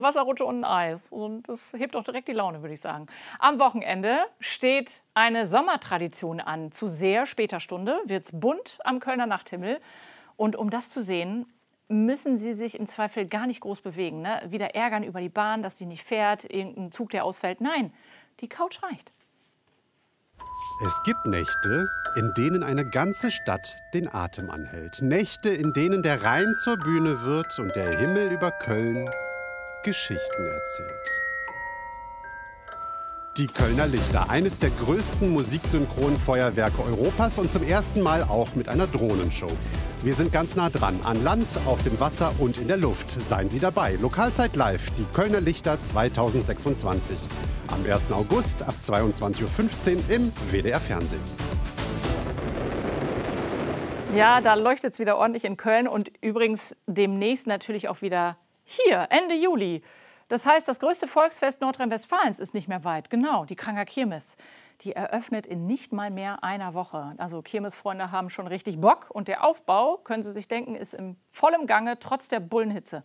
Wasserrutsche und ein Eis. Und das hebt auch direkt die Laune, würde ich sagen. Am Wochenende steht eine Sommertradition an. Zu sehr später Stunde wird es bunt am Kölner Nachthimmel. Und um das zu sehen, müssen Sie sich im Zweifel gar nicht groß bewegen. Ne? Wieder ärgern über die Bahn, dass die nicht fährt, irgendein Zug, der ausfällt. Nein, die Couch reicht. Es gibt Nächte, in denen eine ganze Stadt den Atem anhält. Nächte, in denen der Rhein zur Bühne wird und der Himmel über Köln Geschichten erzählt. Die Kölner Lichter, eines der größten Musiksynchronfeuerwerke Europas und zum ersten Mal auch mit einer Drohnenshow. Wir sind ganz nah dran, an Land, auf dem Wasser und in der Luft. Seien Sie dabei. Lokalzeit live, die Kölner Lichter 2026. Am 1. August ab 22:15 Uhr im WDR Fernsehen. Ja, da leuchtet es wieder ordentlich in Köln und übrigens demnächst natürlich auch wieder hier, Ende Juli. Das heißt, das größte Volksfest Nordrhein-Westfalens ist nicht mehr weit. Genau, die Kranger Kirmes. Die eröffnet in nicht mal mehr einer Woche. Also Kirmesfreunde haben schon richtig Bock. Und der Aufbau, können Sie sich denken, ist in vollem Gange, trotz der Bullenhitze.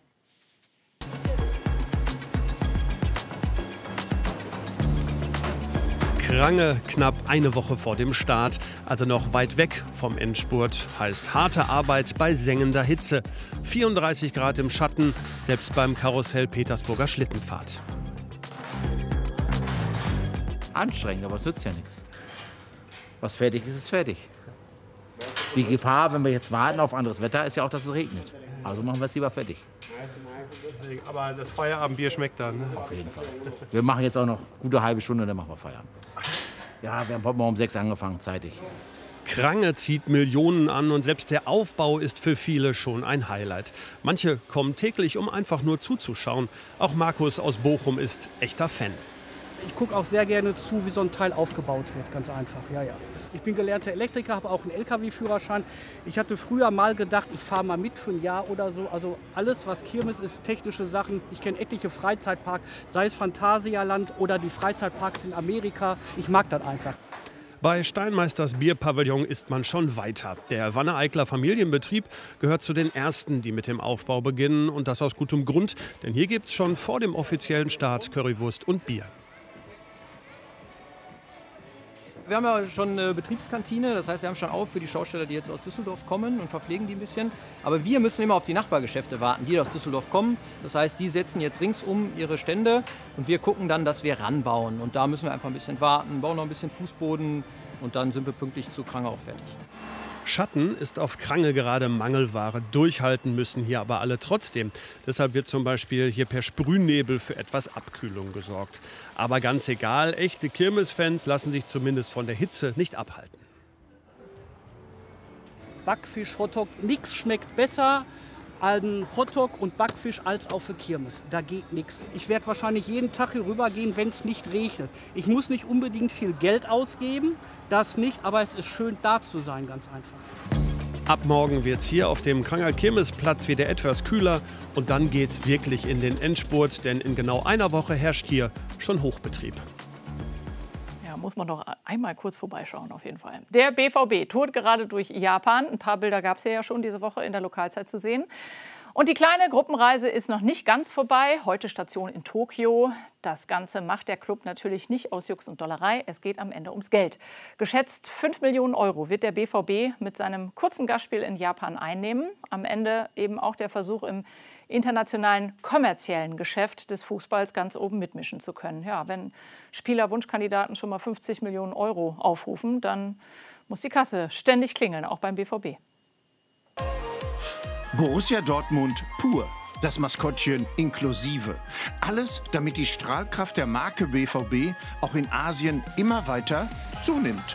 Krange knapp eine Woche vor dem Start, also noch weit weg vom Endspurt, heißt harte Arbeit bei sengender Hitze. 34 Grad im Schatten, selbst beim Karussell Petersburger Schlittenfahrt. Anstrengend, aber es nützt ja nichts. Was fertig ist, ist fertig. Die Gefahr, wenn wir jetzt warten auf anderes Wetter, ist ja auch, dass es regnet. Also machen wir es lieber fertig. Aber das Feierabendbier schmeckt dann, ne? Auf jeden Fall. Wir machen jetzt auch noch eine gute halbe Stunde, dann machen wir Feierabend. Ja, wir haben heute Morgen um 6 angefangen, zeitig. Krange zieht Millionen an und selbst der Aufbau ist für viele schon ein Highlight. Manche kommen täglich, um einfach nur zuzuschauen. Auch Markus aus Bochum ist echter Fan. Ich gucke auch sehr gerne zu, wie so ein Teil aufgebaut wird, ganz einfach. Ja, ja. Ich bin gelernter Elektriker, habe auch einen LKW-Führerschein. Ich hatte früher mal gedacht, ich fahre mal mit für ein Jahr oder so. Also alles, was Kirmes ist, technische Sachen. Ich kenne etliche Freizeitparks, sei es Phantasialand oder die Freizeitparks in Amerika. Ich mag das einfach. Bei Steinmeisters Bierpavillon ist man schon weiter. Der Wanne-Eicler Familienbetrieb gehört zu den ersten, die mit dem Aufbau beginnen. Und das aus gutem Grund, denn hier gibt es schon vor dem offiziellen Start Currywurst und Bier. Wir haben ja schon eine Betriebskantine, das heißt, wir haben schon auf für die Schausteller, die jetzt aus Düsseldorf kommen und verpflegen die ein bisschen. Aber wir müssen immer auf die Nachbargeschäfte warten, die aus Düsseldorf kommen. Das heißt, die setzen jetzt ringsum ihre Stände und wir gucken dann, dass wir ranbauen. Und da müssen wir einfach ein bisschen warten, bauen noch ein bisschen Fußboden und dann sind wir pünktlich zu Krange auch fertig. Schatten ist auf Krange gerade Mangelware. Durchhalten müssen hier aber alle trotzdem. Deshalb wird zum Beispiel hier per Sprühnebel für etwas Abkühlung gesorgt. Aber ganz egal, echte Kirmesfans lassen sich zumindest von der Hitze nicht abhalten. Backfisch, Hotdog, nichts schmeckt besser an Hotdog und Backfisch als auf der Kirmes. Da geht nichts. Ich werde wahrscheinlich jeden Tag hier rüber gehen, wenn es nicht regnet. Ich muss nicht unbedingt viel Geld ausgeben, das nicht, aber es ist schön da zu sein, ganz einfach. Ab morgen wird es hier auf dem Kranger Kirmesplatz wieder etwas kühler und dann geht's wirklich in den Endspurt, denn in genau einer Woche herrscht hier schon Hochbetrieb. Ja, muss man doch einmal kurz vorbeischauen, auf jeden Fall. Der BVB tourt gerade durch Japan. Ein paar Bilder gab es ja schon diese Woche in der Lokalzeit zu sehen. Und die kleine Gruppenreise ist noch nicht ganz vorbei. Heute Station in Tokio. Das Ganze macht der Club natürlich nicht aus Jux und Dollerei. Es geht am Ende ums Geld. Geschätzt 5 Millionen Euro wird der BVB mit seinem kurzen Gastspiel in Japan einnehmen. Am Ende eben auch der Versuch, im internationalen kommerziellen Geschäft des Fußballs ganz oben mitmischen zu können. Ja, wenn Spielerwunschkandidaten schon mal 50 Millionen Euro aufrufen, dann muss die Kasse ständig klingeln, auch beim BVB. Borussia Dortmund pur. Das Maskottchen inklusive. Alles, damit die Strahlkraft der Marke BVB auch in Asien immer weiter zunimmt.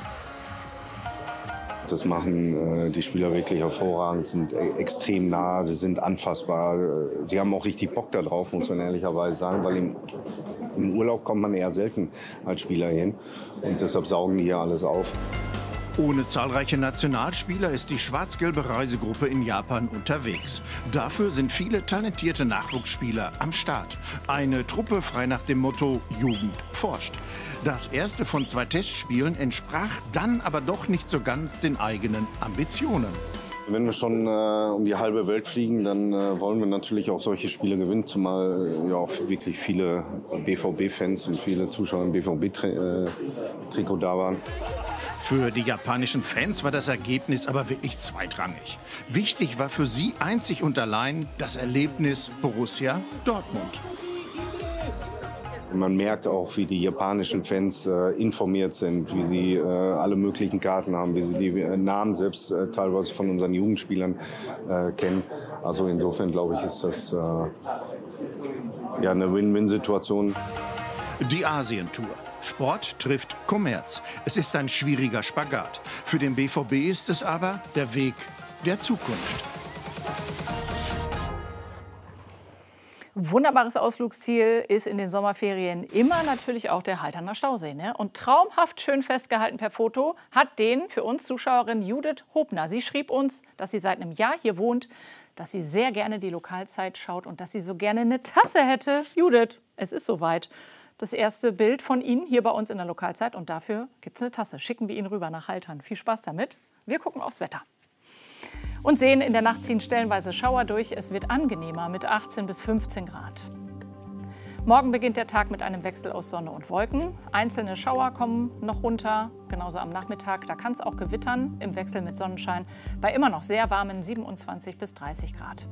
Das machen die Spieler wirklich hervorragend, sind extrem nah, sie sind anfassbar. Sie haben auch richtig Bock darauf, muss man ehrlicherweise sagen, weil im Urlaub kommt man eher selten als Spieler hin. Und deshalb saugen die hier alles auf. Ohne zahlreiche Nationalspieler ist die schwarz-gelbe Reisegruppe in Japan unterwegs. Dafür sind viele talentierte Nachwuchsspieler am Start. Eine Truppe frei nach dem Motto Jugend forscht. Das erste von 2 Testspielen entsprach dann aber doch nicht so ganz den eigenen Ambitionen. Wenn wir schon um die halbe Welt fliegen, dann wollen wir natürlich auch solche Spiele gewinnen, zumal ja auch wirklich viele BVB-Fans und viele Zuschauer im BVB-Trikot da waren. Für die japanischen Fans war das Ergebnis aber wirklich zweitrangig. Wichtig war für sie einzig und allein das Erlebnis Borussia Dortmund. Man merkt auch, wie die japanischen Fans informiert sind, wie sie alle möglichen Karten haben, wie sie die Namen selbst teilweise von unseren Jugendspielern kennen. Also insofern glaube ich, ist das ja eine Win-Win-Situation. Die Asientour. Sport trifft Kommerz. Es ist ein schwieriger Spagat. Für den BVB ist es aber der Weg der Zukunft. Wunderbares Ausflugsziel ist in den Sommerferien immer natürlich auch der Halterner Stausee. Ne? Und traumhaft schön festgehalten per Foto hat den für uns Zuschauerin Judith Hobner. Sie schrieb uns, dass sie seit einem Jahr hier wohnt, dass sie sehr gerne die Lokalzeit schaut und dass sie so gerne eine Tasse hätte. Judith, es ist soweit. Das erste Bild von Ihnen hier bei uns in der Lokalzeit und dafür gibt es eine Tasse. Schicken wir Ihnen rüber nach Haltern. Viel Spaß damit. Wir gucken aufs Wetter. Und sehen, in der Nacht ziehen stellenweise Schauer durch. Es wird angenehmer mit 18 bis 15 Grad. Morgen beginnt der Tag mit einem Wechsel aus Sonne und Wolken. Einzelne Schauer kommen noch runter, genauso am Nachmittag. Da kann es auch gewittern im Wechsel mit Sonnenschein bei immer noch sehr warmen 27 bis 30 Grad.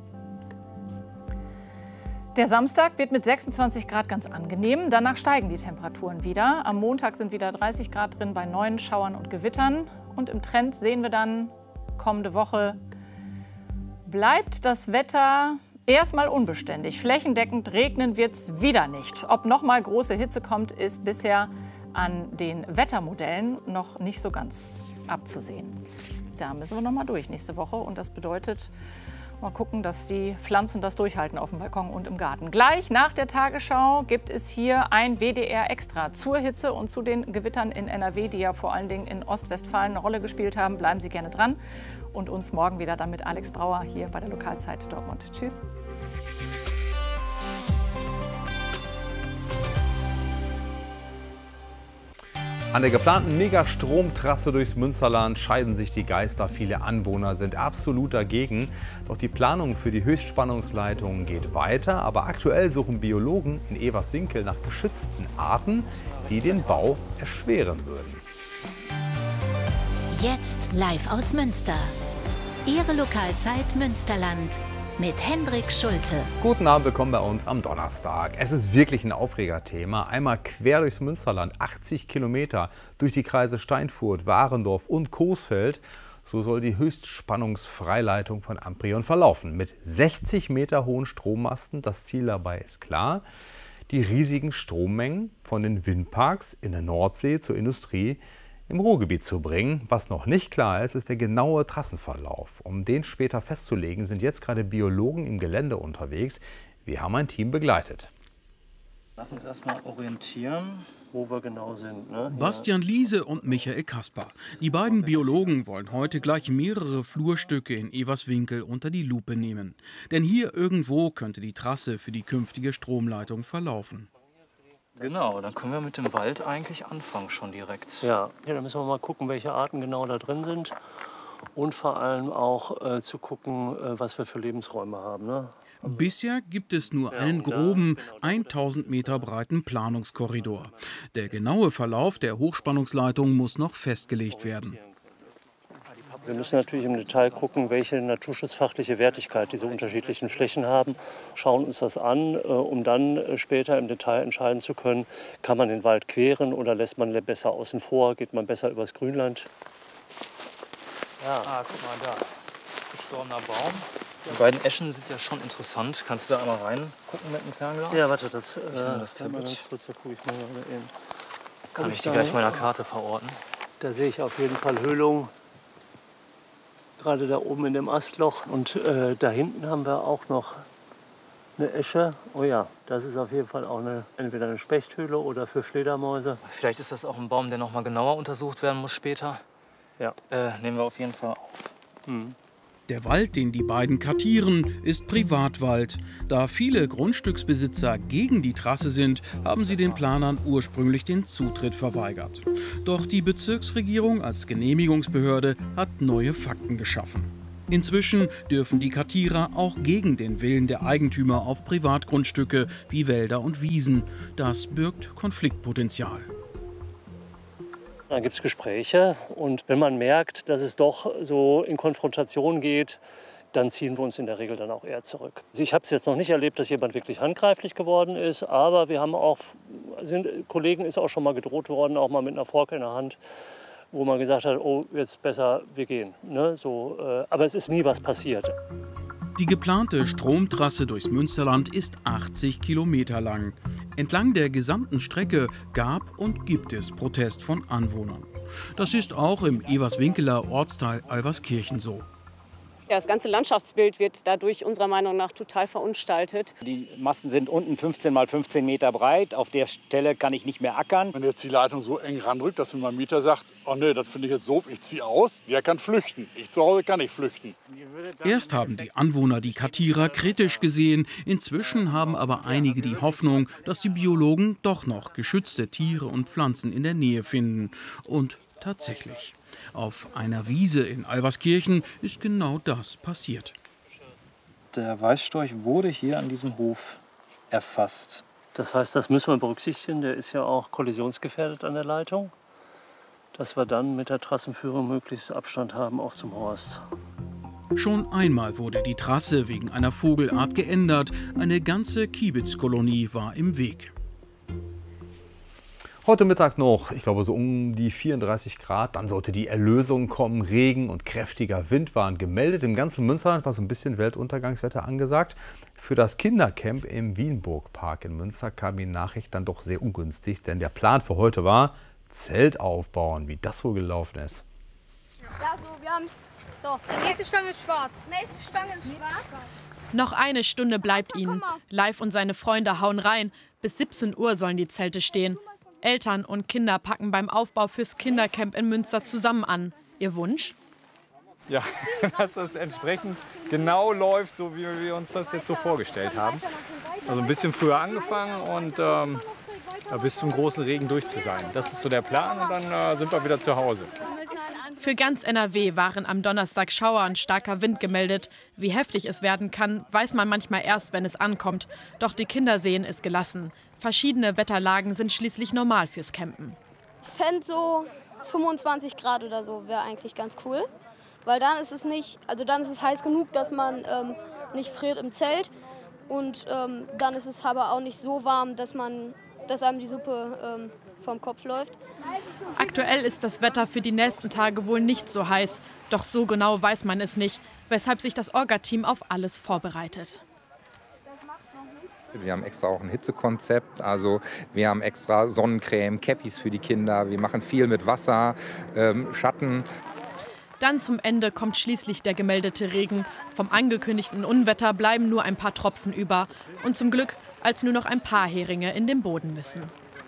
Der Samstag wird mit 26 Grad ganz angenehm. Danach steigen die Temperaturen wieder. Am Montag sind wieder 30 Grad drin bei neuen Schauern und Gewittern. Und im Trend sehen wir dann, kommende Woche bleibt das Wetter erstmal unbeständig. Flächendeckend regnen wird es wieder nicht. Ob noch mal große Hitze kommt, ist bisher an den Wettermodellen noch nicht so ganz abzusehen. Da müssen wir noch mal durch nächste Woche. Und das bedeutet, mal gucken, dass die Pflanzen das durchhalten auf dem Balkon und im Garten. Gleich nach der Tagesschau gibt es hier ein WDR Extra zur Hitze und zu den Gewittern in NRW, die ja vor allen Dingen in Ostwestfalen eine Rolle gespielt haben. Bleiben Sie gerne dran und uns morgen wieder dann mit Alex Brauer hier bei der Lokalzeit Dortmund. Tschüss. An der geplanten Megastromtrasse durchs Münsterland scheiden sich die Geister. Viele Anwohner sind absolut dagegen. Doch die Planung für die Höchstspannungsleitung geht weiter. Aber aktuell suchen Biologen in Everswinkel nach geschützten Arten, die den Bau erschweren würden. Jetzt live aus Münster. Ihre Lokalzeit Münsterland. Mit Hendrik Schulte. Guten Abend, willkommen bei uns am Donnerstag. Es ist wirklich ein Aufregerthema. Einmal quer durchs Münsterland, 80 Kilometer durch die Kreise Steinfurt, Warendorf und Coesfeld. So soll die Höchstspannungsfreileitung von Amprion verlaufen. Mit 60 Meter hohen Strommasten. Das Ziel dabei ist klar: die riesigen Strommengen von den Windparks in der Nordsee zur Industrie im Ruhrgebiet zu bringen. Was noch nicht klar ist, ist der genaue Trassenverlauf. Um den später festzulegen, sind jetzt gerade Biologen im Gelände unterwegs. Wir haben ein Team begleitet. Lass uns erstmal orientieren, wo wir genau sind. Ne? Bastian Liese und Michael Kasper. Die beiden Biologen wollen heute gleich mehrere Flurstücke in Everswinkel unter die Lupe nehmen. Denn hier irgendwo könnte die Trasse für die künftige Stromleitung verlaufen. Genau, dann können wir mit dem Wald eigentlich anfangen schon direkt. Ja, dann müssen wir mal gucken, welche Arten genau da drin sind. Und vor allem auch zu gucken, was wir für Lebensräume haben. Ne? Bisher gibt es nur einen groben, 1000 Meter breiten Planungskorridor. Der genaue Verlauf der Hochspannungsleitung muss noch festgelegt werden. Wir müssen natürlich im Detail gucken, welche naturschutzfachliche Wertigkeit diese unterschiedlichen Flächen haben. Schauen uns das an, um dann später im Detail entscheiden zu können, kann man den Wald queren oder lässt man besser außen vor, geht man besser übers Grünland. Ja. Ah, guck mal da, gestorbener Baum. Die beiden Eschen sind ja schon interessant. Kannst du da einmal reingucken mit dem Fernglas? Ja, warte, das Tablet. kurz, da gucke ich mal eben. Kann ich die gleich meiner Karte verorten? Da sehe ich auf jeden Fall Höhlung. Gerade da oben in dem Astloch. Und da hinten haben wir auch noch eine Esche. Oh ja, das ist auf jeden Fall auch entweder eine Spechthöhle oder für Fledermäuse. Vielleicht ist das auch ein Baum, der noch mal genauer untersucht werden muss später. Ja. Nehmen wir auf jeden Fall auf. Der Wald, den die beiden kartieren, ist Privatwald. Da viele Grundstücksbesitzer gegen die Trasse sind, haben sie den Planern ursprünglich den Zutritt verweigert. Doch die Bezirksregierung als Genehmigungsbehörde hat neue Fakten geschaffen. Inzwischen dürfen die Kartierer auch gegen den Willen der Eigentümer auf Privatgrundstücke wie Wälder und Wiesen. Das birgt Konfliktpotenzial. Dann gibt es Gespräche und wenn man merkt, dass es doch so in Konfrontation geht, dann ziehen wir uns in der Regel dann auch eher zurück. Ich habe es jetzt noch nicht erlebt, dass jemand wirklich handgreiflich geworden ist, aber wir haben auch, Kollegen ist auch schon mal gedroht worden, auch mal mit einer Forke in der Hand, wo man gesagt hat, oh, jetzt besser, wir gehen. Ne? Aber es ist nie was passiert. Die geplante Stromtrasse durchs Münsterland ist 80 Kilometer lang. Entlang der gesamten Strecke gab und gibt es Protest von Anwohnern. Das ist auch im Everswinkeler Ortsteil Alverskirchen so. Ja, das ganze Landschaftsbild wird dadurch unserer Meinung nach total verunstaltet. Die Masten sind unten 15 mal 15 Meter breit. Auf der Stelle kann ich nicht mehr ackern. Wenn jetzt die Leitung so eng ranrückt, dass mir mein Mieter sagt, oh nee, das finde ich jetzt doof, ich ziehe aus, der kann flüchten. Ich zu Hause kann nicht flüchten. Erst haben die Anwohner die Kartierer kritisch gesehen. Inzwischen haben aber einige die Hoffnung, dass die Biologen doch noch geschützte Tiere und Pflanzen in der Nähe finden. Und tatsächlich. Auf einer Wiese in Alverskirchen ist genau das passiert. Der Weißstorch wurde hier an diesem Hof erfasst. Das heißt, das müssen wir berücksichtigen. Der ist ja auch kollisionsgefährdet an der Leitung. Dass wir dann mit der Trassenführung möglichst Abstand haben, auch zum Horst. Schon einmal wurde die Trasse wegen einer Vogelart geändert. Eine ganze Kiebitzkolonie war im Weg. Heute Mittag noch, ich glaube so um die 34 Grad, dann sollte die Erlösung kommen. Regen und kräftiger Wind waren gemeldet. Im ganzen Münsterland war so ein bisschen Weltuntergangswetter angesagt. Für das Kindercamp im Wienburgpark in Münster kam die Nachricht dann doch sehr ungünstig, denn der Plan für heute war, Zelt aufbauen. Wie das wohl gelaufen ist. Ja, so, wir haben's. So, die nächste Stange ist schwarz. Nächste Stange ist schwarz. Noch eine Stunde bleibt ihnen. Live und seine Freunde hauen rein. Bis 17 Uhr sollen die Zelte stehen. Eltern und Kinder packen beim Aufbau fürs Kindercamp in Münster zusammen an. Ihr Wunsch? Ja, dass das entsprechend genau läuft, so wie wir uns das jetzt so vorgestellt haben. Also ein bisschen früher angefangen und bis zum großen Regen durch zu sein. Das ist so der Plan und dann sind wir wieder zu Hause. Für ganz NRW waren am Donnerstag Schauer und starker Wind gemeldet. Wie heftig es werden kann, weiß man manchmal erst, wenn es ankommt. Doch die Kinder sehen es gelassen. Verschiedene Wetterlagen sind schließlich normal fürs Campen. Ich fände so 25 Grad oder so wäre eigentlich ganz cool. Weil dann ist es nicht, also dann ist es heiß genug, dass man nicht friert im Zelt. Und dann ist es aber auch nicht so warm, dass einem die Suppe vom Kopf läuft. Aktuell ist das Wetter für die nächsten Tage wohl nicht so heiß. Doch so genau weiß man es nicht, weshalb sich das Orga-Team auf alles vorbereitet. Wir haben extra auch ein Hitzekonzept, also wir haben extra Sonnencreme, Cappies für die Kinder, wir machen viel mit Wasser, Schatten. Dann zum Ende kommt schließlich der gemeldete Regen. Vom angekündigten Unwetter bleiben nur ein paar Tropfen über. Und zum Glück, als nur noch ein paar Heringe in den Boden müssen.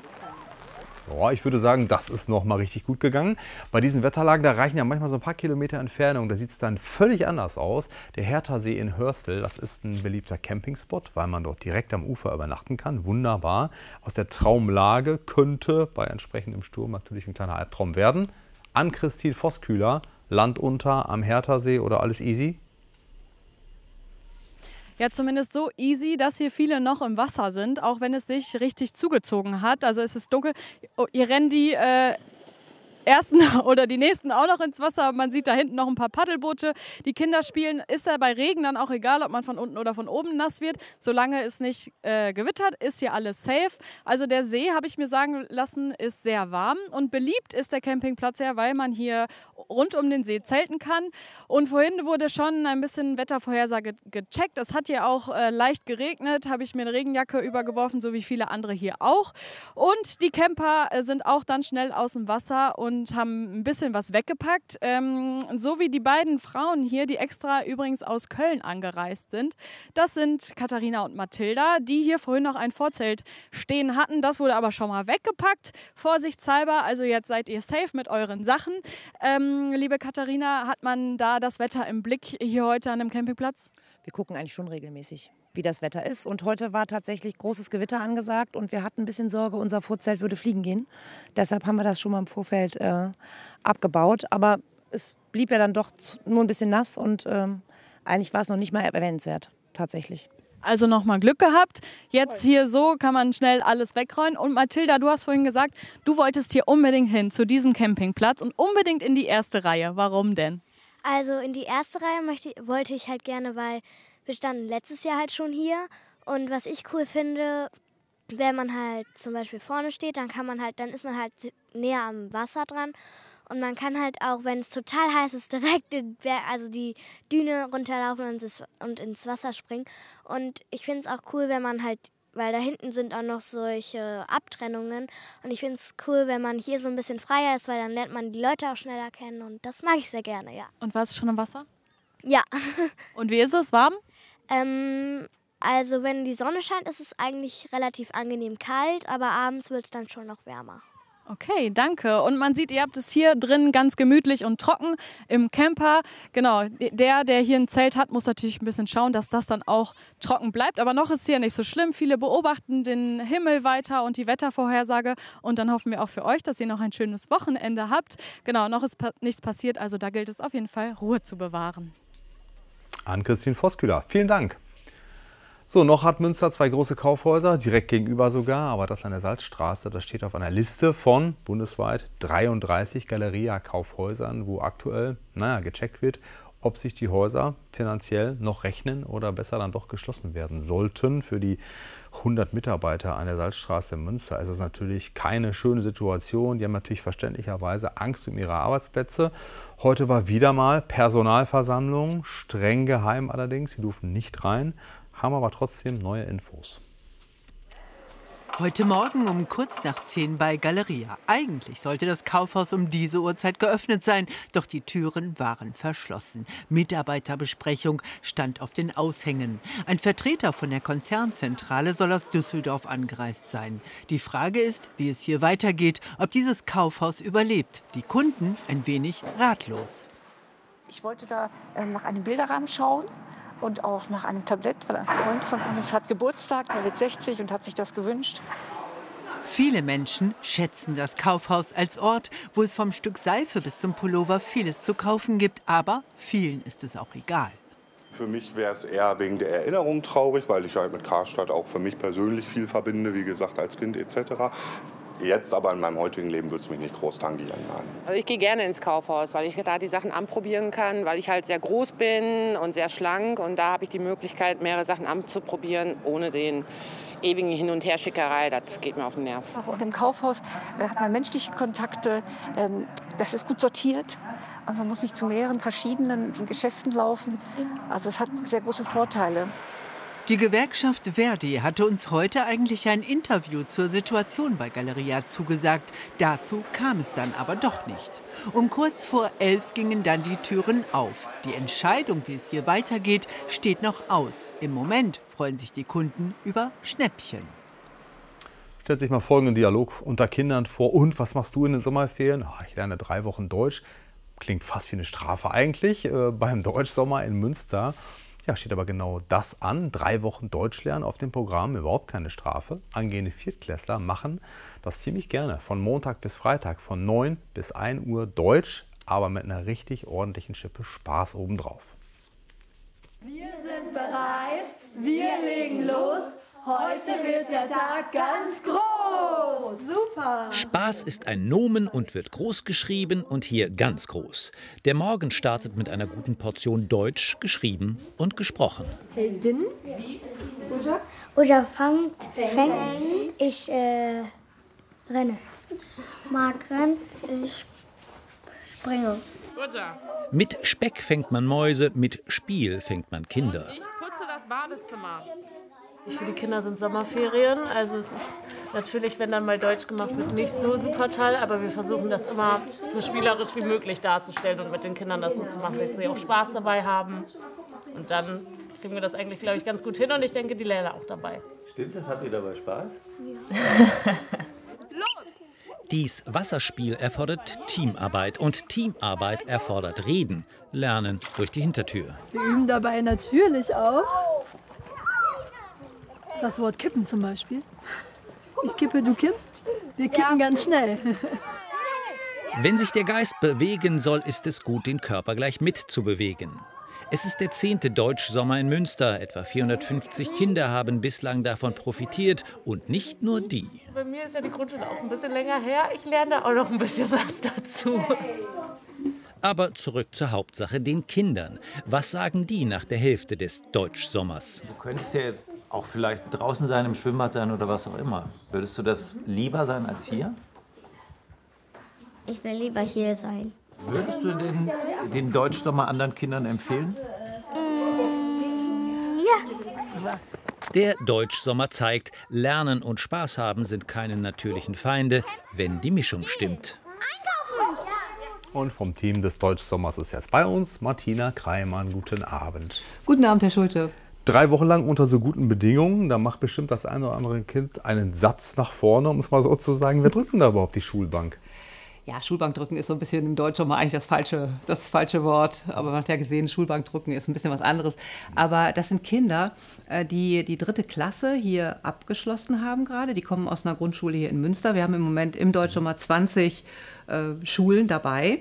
Ja, ich würde sagen, das ist noch mal richtig gut gegangen. Bei diesen Wetterlagen, da reichen ja manchmal so ein paar Kilometer Entfernung. Da sieht es dann völlig anders aus. Der Herthasee in Hörstel, das ist ein beliebter Campingspot, weil man dort direkt am Ufer übernachten kann. Wunderbar. Aus der Traumlage könnte bei entsprechendem Sturm natürlich ein kleiner Albtraum werden. Ann-Christine Vosskühler, Land unter am Herthasee oder alles easy? Ja, zumindest so easy, dass hier viele noch im Wasser sind, auch wenn es sich richtig zugezogen hat. Also es ist dunkel. Hier rennen die ersten oder die nächsten auch noch ins Wasser. Man sieht da hinten noch ein paar Paddelboote. Die Kinder spielen. Ist ja bei Regen dann auch egal, ob man von unten oder von oben nass wird. Solange es nicht gewittert, ist hier alles safe. Also der See, habe ich mir sagen lassen, ist sehr warm. Und beliebt ist der Campingplatz ja, weil man hier rund um den See zelten kann. Und vorhin wurde schon ein bisschen Wettervorhersage gecheckt. Es hat hier auch leicht geregnet. Habe ich mir eine Regenjacke übergeworfen, so wie viele andere hier auch. Und die Camper sind auch dann schnell aus dem Wasser und haben ein bisschen was weggepackt. So wie die beiden Frauen hier, die extra übrigens aus Köln angereist sind. Das sind Katharina und Mathilda, die hier vorhin noch ein Vorzelt stehen hatten. Das wurde aber schon mal weggepackt, vorsichtshalber. Also jetzt seid ihr safe mit euren Sachen. Liebe Katharina, hat man da das Wetter im Blick hier heute an dem Campingplatz? Wir gucken eigentlich schon regelmäßig, wie das Wetter ist. Und heute war tatsächlich großes Gewitter angesagt und wir hatten ein bisschen Sorge, unser Vorzelt würde fliegen gehen. Deshalb haben wir das schon mal im Vorfeld abgebaut. Aber es blieb ja dann doch nur ein bisschen nass und eigentlich war es noch nicht mal erwähnenswert, tatsächlich. Also nochmal Glück gehabt. Jetzt hier so kann man schnell alles wegräumen. Und Mathilda, du hast vorhin gesagt, du wolltest hier unbedingt hin zu diesem Campingplatz und unbedingt in die erste Reihe. Warum denn? Also in die erste Reihe wollte ich halt gerne, weil wir standen letztes Jahr halt schon hier. Und was ich cool finde, wenn man halt zum Beispiel vorne steht, dann ist man halt näher am Wasser dran. Und man kann halt auch, wenn es total heiß ist, direkt die Düne runterlaufen und ins Wasser springen. Und ich finde es auch cool, wenn man halt, weil da hinten sind auch noch solche Abtrennungen. Und ich finde es cool, wenn man hier so ein bisschen freier ist, weil dann lernt man die Leute auch schneller kennen. Und das mag ich sehr gerne, ja. Und warst du schon im Wasser? Ja. Und wie ist es? Warm? Also wenn die Sonne scheint, ist es eigentlich relativ angenehm kalt, aber abends wird es dann schon noch wärmer. Okay, danke. Und man sieht, ihr habt es hier drin ganz gemütlich und trocken im Camper. Genau, der hier ein Zelt hat, muss natürlich ein bisschen schauen, dass das dann auch trocken bleibt. Aber noch ist hier nicht so schlimm. Viele beobachten den Himmel weiter und die Wettervorhersage. Und dann hoffen wir auch für euch, dass ihr noch ein schönes Wochenende habt. Genau, noch ist nichts passiert. Also da gilt es auf jeden Fall, Ruhe zu bewahren. Ann-Christine Voskuiler, vielen Dank. So, noch hat Münster 2 große Kaufhäuser, direkt gegenüber sogar, aber das an der Salzstraße, das steht auf einer Liste von bundesweit 33 Galeria-Kaufhäusern, wo aktuell gecheckt wird, ob sich die Häuser finanziell noch rechnen oder besser dann doch geschlossen werden sollten. Für die 100 Mitarbeiter an der Salzstraße in Münster ist es natürlich keine schöne Situation. Die haben natürlich verständlicherweise Angst um ihre Arbeitsplätze. Heute war wieder mal Personalversammlung, streng geheim allerdings, wir durften nicht rein. Haben aber trotzdem neue Infos. Heute Morgen um kurz nach 10 bei Galeria. Eigentlich sollte das Kaufhaus um diese Uhrzeit geöffnet sein, doch die Türen waren verschlossen. Mitarbeiterbesprechung stand auf den Aushängen. Ein Vertreter von der Konzernzentrale soll aus Düsseldorf angereist sein. Die Frage ist, wie es hier weitergeht, ob dieses Kaufhaus überlebt. Die Kunden ein wenig ratlos. Ich wollte da nach einem Bilderrahmen schauen. Und auch nach einem Tablett, weil ein Freund von uns hat Geburtstag, der wird 60 und hat sich das gewünscht. Viele Menschen schätzen das Kaufhaus als Ort, wo es vom Stück Seife bis zum Pullover vieles zu kaufen gibt. Aber vielen ist es auch egal. Für mich wäre es eher wegen der Erinnerung traurig, weil ich halt mit Karstadt auch für mich persönlich viel verbinde, wie gesagt, als Kind etc. Jetzt aber in meinem heutigen Leben würde es mich nicht groß tangieren. Nein. Also ich gehe gerne ins Kaufhaus, weil ich da die Sachen anprobieren kann, weil ich halt sehr groß bin und sehr schlank. Und da habe ich die Möglichkeit, mehrere Sachen anzuprobieren, ohne den ewigen Hin- und Herschickerei. Das geht mir auf den Nerv. Und im Kaufhaus hat man menschliche Kontakte, das ist gut sortiert. Und man muss nicht zu mehreren verschiedenen Geschäften laufen. Also es hat sehr große Vorteile. Die Gewerkschaft Verdi hatte uns heute eigentlich ein Interview zur Situation bei Galeria zugesagt. Dazu kam es dann aber doch nicht. Um kurz vor 11 gingen dann die Türen auf. Die Entscheidung, wie es hier weitergeht, steht noch aus. Im Moment freuen sich die Kunden über Schnäppchen. Stellt sich mal folgenden Dialog unter Kindern vor. Und was machst du in den Sommerferien? Ich lerne 3 Wochen Deutsch. Klingt fast wie eine Strafe eigentlich beim Deutschsommer in Münster. Ja, steht aber genau das an. 3 Wochen Deutsch lernen auf dem Programm, überhaupt keine Strafe. Angehende Viertklässler machen das ziemlich gerne. Von Montag bis Freitag, von 9 bis 1 Uhr Deutsch, aber mit einer richtig ordentlichen Schippe Spaß obendrauf. Wir sind bereit, wir legen los. Heute wird der Tag ganz groß. Super. Spaß ist ein Nomen und wird groß geschrieben und hier ganz groß. Der Morgen startet mit einer guten Portion Deutsch, geschrieben und gesprochen. Heldin. Oder fängt. Ich renne. Marc rennt, ich springe. Mit Speck fängt man Mäuse, mit Spiel fängt man Kinder. Ich putze das Badezimmer. Für die Kinder sind Sommerferien, also es ist natürlich, wenn dann mal Deutsch gemacht wird, nicht so super toll, aber wir versuchen das immer so spielerisch wie möglich darzustellen und mit den Kindern das so zu machen, dass sie auch Spaß dabei haben. Und dann kriegen wir das eigentlich, glaube ich, ganz gut hin und ich denke, die Lehrer auch dabei. Stimmt das? Habt ihr dabei Spaß? Ja. Dies Wasserspiel erfordert Teamarbeit und Teamarbeit erfordert Reden, Lernen durch die Hintertür. Wir üben dabei natürlich auch das Wort kippen zum Beispiel. Ich kippe, du kippst. Wir kippen ganz schnell. Wenn sich der Geist bewegen soll, ist es gut, den Körper gleich mitzubewegen. Es ist der 10. Deutschsommer in Münster. Etwa 450 Kinder haben bislang davon profitiert. Und nicht nur die. Bei mir ist ja die Grundschule auch ein bisschen länger her. Ich lerne da auch noch ein bisschen was dazu. Aber zurück zur Hauptsache, den Kindern. Was sagen die nach der Hälfte des Deutschsommers? Du könntest ja auch vielleicht draußen sein, im Schwimmbad sein oder was auch immer. Würdest du das lieber sein als hier? Ich will lieber hier sein. Würdest du den Deutschsommer anderen Kindern empfehlen? Ja. Der Deutschsommer zeigt, Lernen und Spaß haben sind keine natürlichen Feinde, wenn die Mischung stimmt. Und vom Team des Deutschsommers ist jetzt bei uns Martina Kreimann. Guten Abend. Guten Abend, Herr Schulte. 3 Wochen lang unter so guten Bedingungen, da macht bestimmt das eine oder andere Kind einen Satz nach vorne, um es mal so zu sagen. Wer drückt denn da überhaupt die Schulbank? Ja, Schulbankdrücken ist so ein bisschen im Deutschsommer eigentlich das falsche Wort. Aber man hat ja gesehen, Schulbankdrücken ist ein bisschen was anderes. Aber das sind Kinder, die die 3. Klasse hier abgeschlossen haben gerade. Die kommen aus einer Grundschule hier in Münster. Wir haben im Moment im Deutschsommer 20 Schulen dabei.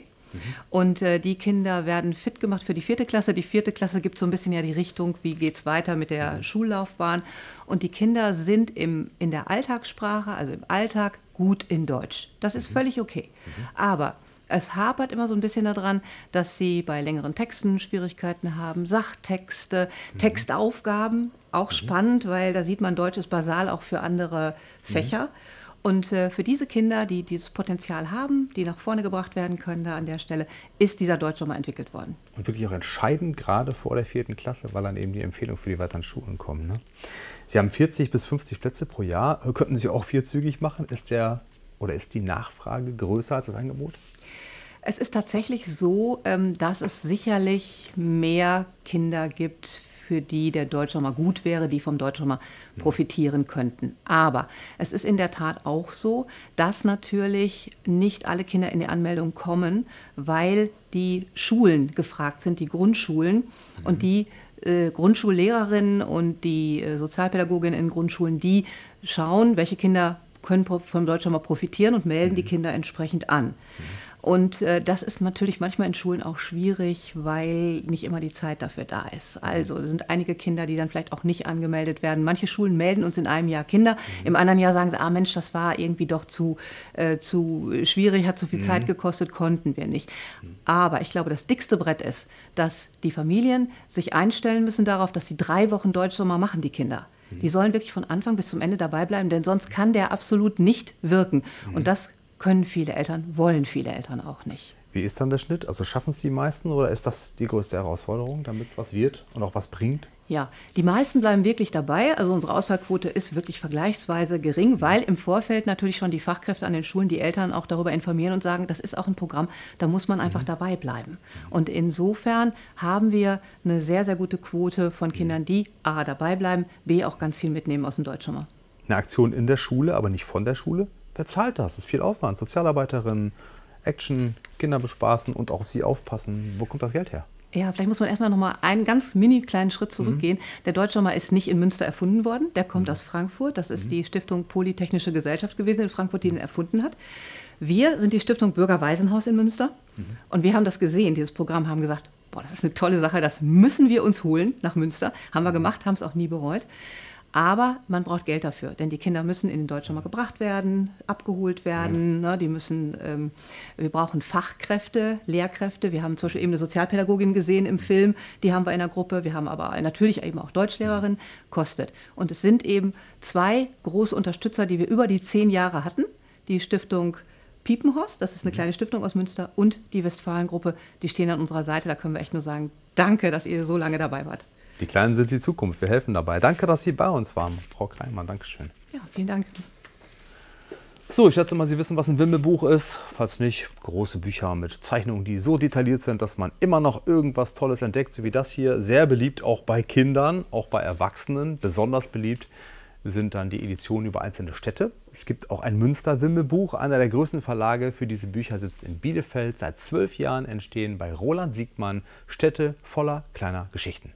Und die Kinder werden fit gemacht für die 4. Klasse. Die 4. Klasse gibt so ein bisschen ja die Richtung, wie geht es weiter mit der Schullaufbahn. Und die Kinder sind in der Alltagssprache, also im Alltag, gut in Deutsch. Das ist völlig okay. Aber es hapert immer so ein bisschen daran, dass sie bei längeren Texten Schwierigkeiten haben, Sachtexte, Textaufgaben, auch spannend, weil da sieht man, Deutsch ist basal auch für andere Fächer. Und für diese Kinder, die dieses Potenzial haben, die nach vorne gebracht werden können da an der Stelle, ist dieser Deutschsommer entwickelt worden. Und wirklich auch entscheidend, gerade vor der 4. Klasse, weil dann eben die Empfehlungen für die weiteren Schulen kommen. Ne? Sie haben 40 bis 50 Plätze pro Jahr. Könnten Sie auch vierzügig machen? Ist die Nachfrage größer als das Angebot? Es ist tatsächlich so, dass es sicherlich mehr Kinder gibt, für die der Deutschsommer gut wäre, die vom Deutschsommer profitieren könnten. Aber es ist in der Tat auch so, dass natürlich nicht alle Kinder in die Anmeldung kommen, weil die Schulen gefragt sind, die Grundschulen und die Grundschullehrerinnen und die Sozialpädagoginnen in Grundschulen, die schauen, welche Kinder können vom Deutschsommer profitieren und melden die Kinder entsprechend an. Und das ist natürlich manchmal in Schulen auch schwierig, weil nicht immer die Zeit dafür da ist. Also es sind einige Kinder, die dann vielleicht auch nicht angemeldet werden. Manche Schulen melden uns in einem Jahr Kinder, im anderen Jahr sagen sie, Mensch, das war irgendwie doch zu schwierig, hat zu viel Zeit gekostet, konnten wir nicht. Aber ich glaube, das dickste Brett ist, dass die Familien sich einstellen müssen darauf, dass sie 3 Wochen Deutschsommer machen, die Kinder. Die sollen wirklich von Anfang bis zum Ende dabei bleiben, denn sonst kann der absolut nicht wirken. Und das können viele Eltern, wollen viele Eltern auch nicht. Wie ist dann der Schnitt? Also schaffen es die meisten oder ist das die größte Herausforderung, damit es was wird und auch was bringt? Ja, die meisten bleiben wirklich dabei. Also unsere Auswahlquote ist wirklich vergleichsweise gering, weil im Vorfeld natürlich schon die Fachkräfte an den Schulen die Eltern auch darüber informieren und sagen, das ist auch ein Programm, da muss man einfach dabei bleiben. Und insofern haben wir eine sehr, sehr gute Quote von Kindern, die A, dabei bleiben, B, auch ganz viel mitnehmen aus dem Deutschsommer. Eine Aktion in der Schule, aber nicht von der Schule? Wer zahlt das? Das ist viel Aufwand. Sozialarbeiterinnen, Action, Kinder bespaßen und auch auf sie aufpassen. Wo kommt das Geld her? Ja, vielleicht muss man erstmal noch mal einen ganz mini kleinen Schritt zurückgehen. Der Deutschsommer ist nicht in Münster erfunden worden. Der kommt aus Frankfurt. Das ist die Stiftung Polytechnische Gesellschaft gewesen in Frankfurt, die ihn erfunden hat. Wir sind die Stiftung Bürgerwaisenhaus in Münster. Und wir haben das gesehen, dieses Programm, haben gesagt, boah, das ist eine tolle Sache, das müssen wir uns holen nach Münster. Haben wir gemacht, haben es auch nie bereut. Aber man braucht Geld dafür, denn die Kinder müssen in den Deutschsommer gebracht werden, abgeholt werden. Ne, wir brauchen Fachkräfte, Lehrkräfte. Wir haben zum Beispiel eben eine Sozialpädagogin gesehen im Film, die haben wir in der Gruppe. Wir haben aber natürlich eben auch Deutschlehrerin, kostet. Und es sind eben 2 große Unterstützer, die wir über die 10 Jahre hatten. Die Stiftung Piepenhorst, das ist eine kleine Stiftung aus Münster, und die Westfalen-Gruppe, die stehen an unserer Seite. Da können wir echt nur sagen, danke, dass ihr so lange dabei wart. Die Kleinen sind die Zukunft, wir helfen dabei. Danke, dass Sie bei uns waren, Frau Kreimann, Dankeschön. Ja, vielen Dank. So, ich schätze mal, Sie wissen, was ein Wimmelbuch ist. Falls nicht, große Bücher mit Zeichnungen, die so detailliert sind, dass man immer noch irgendwas Tolles entdeckt, so wie das hier. Sehr beliebt, auch bei Kindern, auch bei Erwachsenen. Besonders beliebt sind dann die Editionen über einzelne Städte. Es gibt auch ein Münster-Wimmelbuch. Einer der größten Verlage für diese Bücher sitzt in Bielefeld. Seit 12 Jahren entstehen bei Roland Siegmann Städte voller kleiner Geschichten.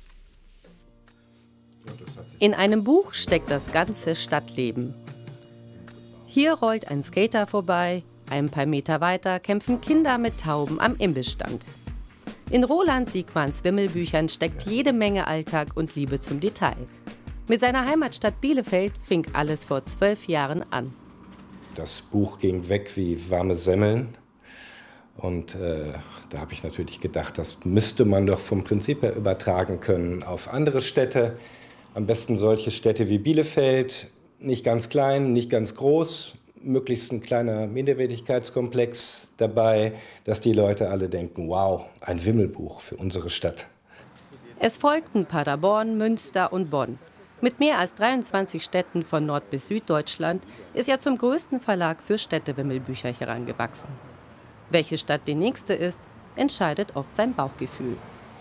In einem Buch steckt das ganze Stadtleben. Hier rollt ein Skater vorbei, Ein paar Meter weiter kämpfen Kinder mit Tauben am Imbissstand. In Roland Siegmanns Wimmelbüchern steckt jede Menge Alltag und Liebe zum Detail. Mit seiner Heimatstadt Bielefeld fing alles vor 12 Jahren an. Das Buch ging weg wie warme Semmeln. Und da habe ich natürlich gedacht, das müsste man doch vom Prinzip her übertragen können auf andere Städte. Am besten solche Städte wie Bielefeld, nicht ganz klein, nicht ganz groß, möglichst ein kleiner Minderwertigkeitskomplex dabei, dass die Leute alle denken, wow, ein Wimmelbuch für unsere Stadt. Es folgten Paderborn, Münster und Bonn. Mit mehr als 23 Städten von Nord- bis Süddeutschland ist er zum größten Verlag für Städtewimmelbücher herangewachsen. Welche Stadt die nächste ist, entscheidet oft sein Bauchgefühl.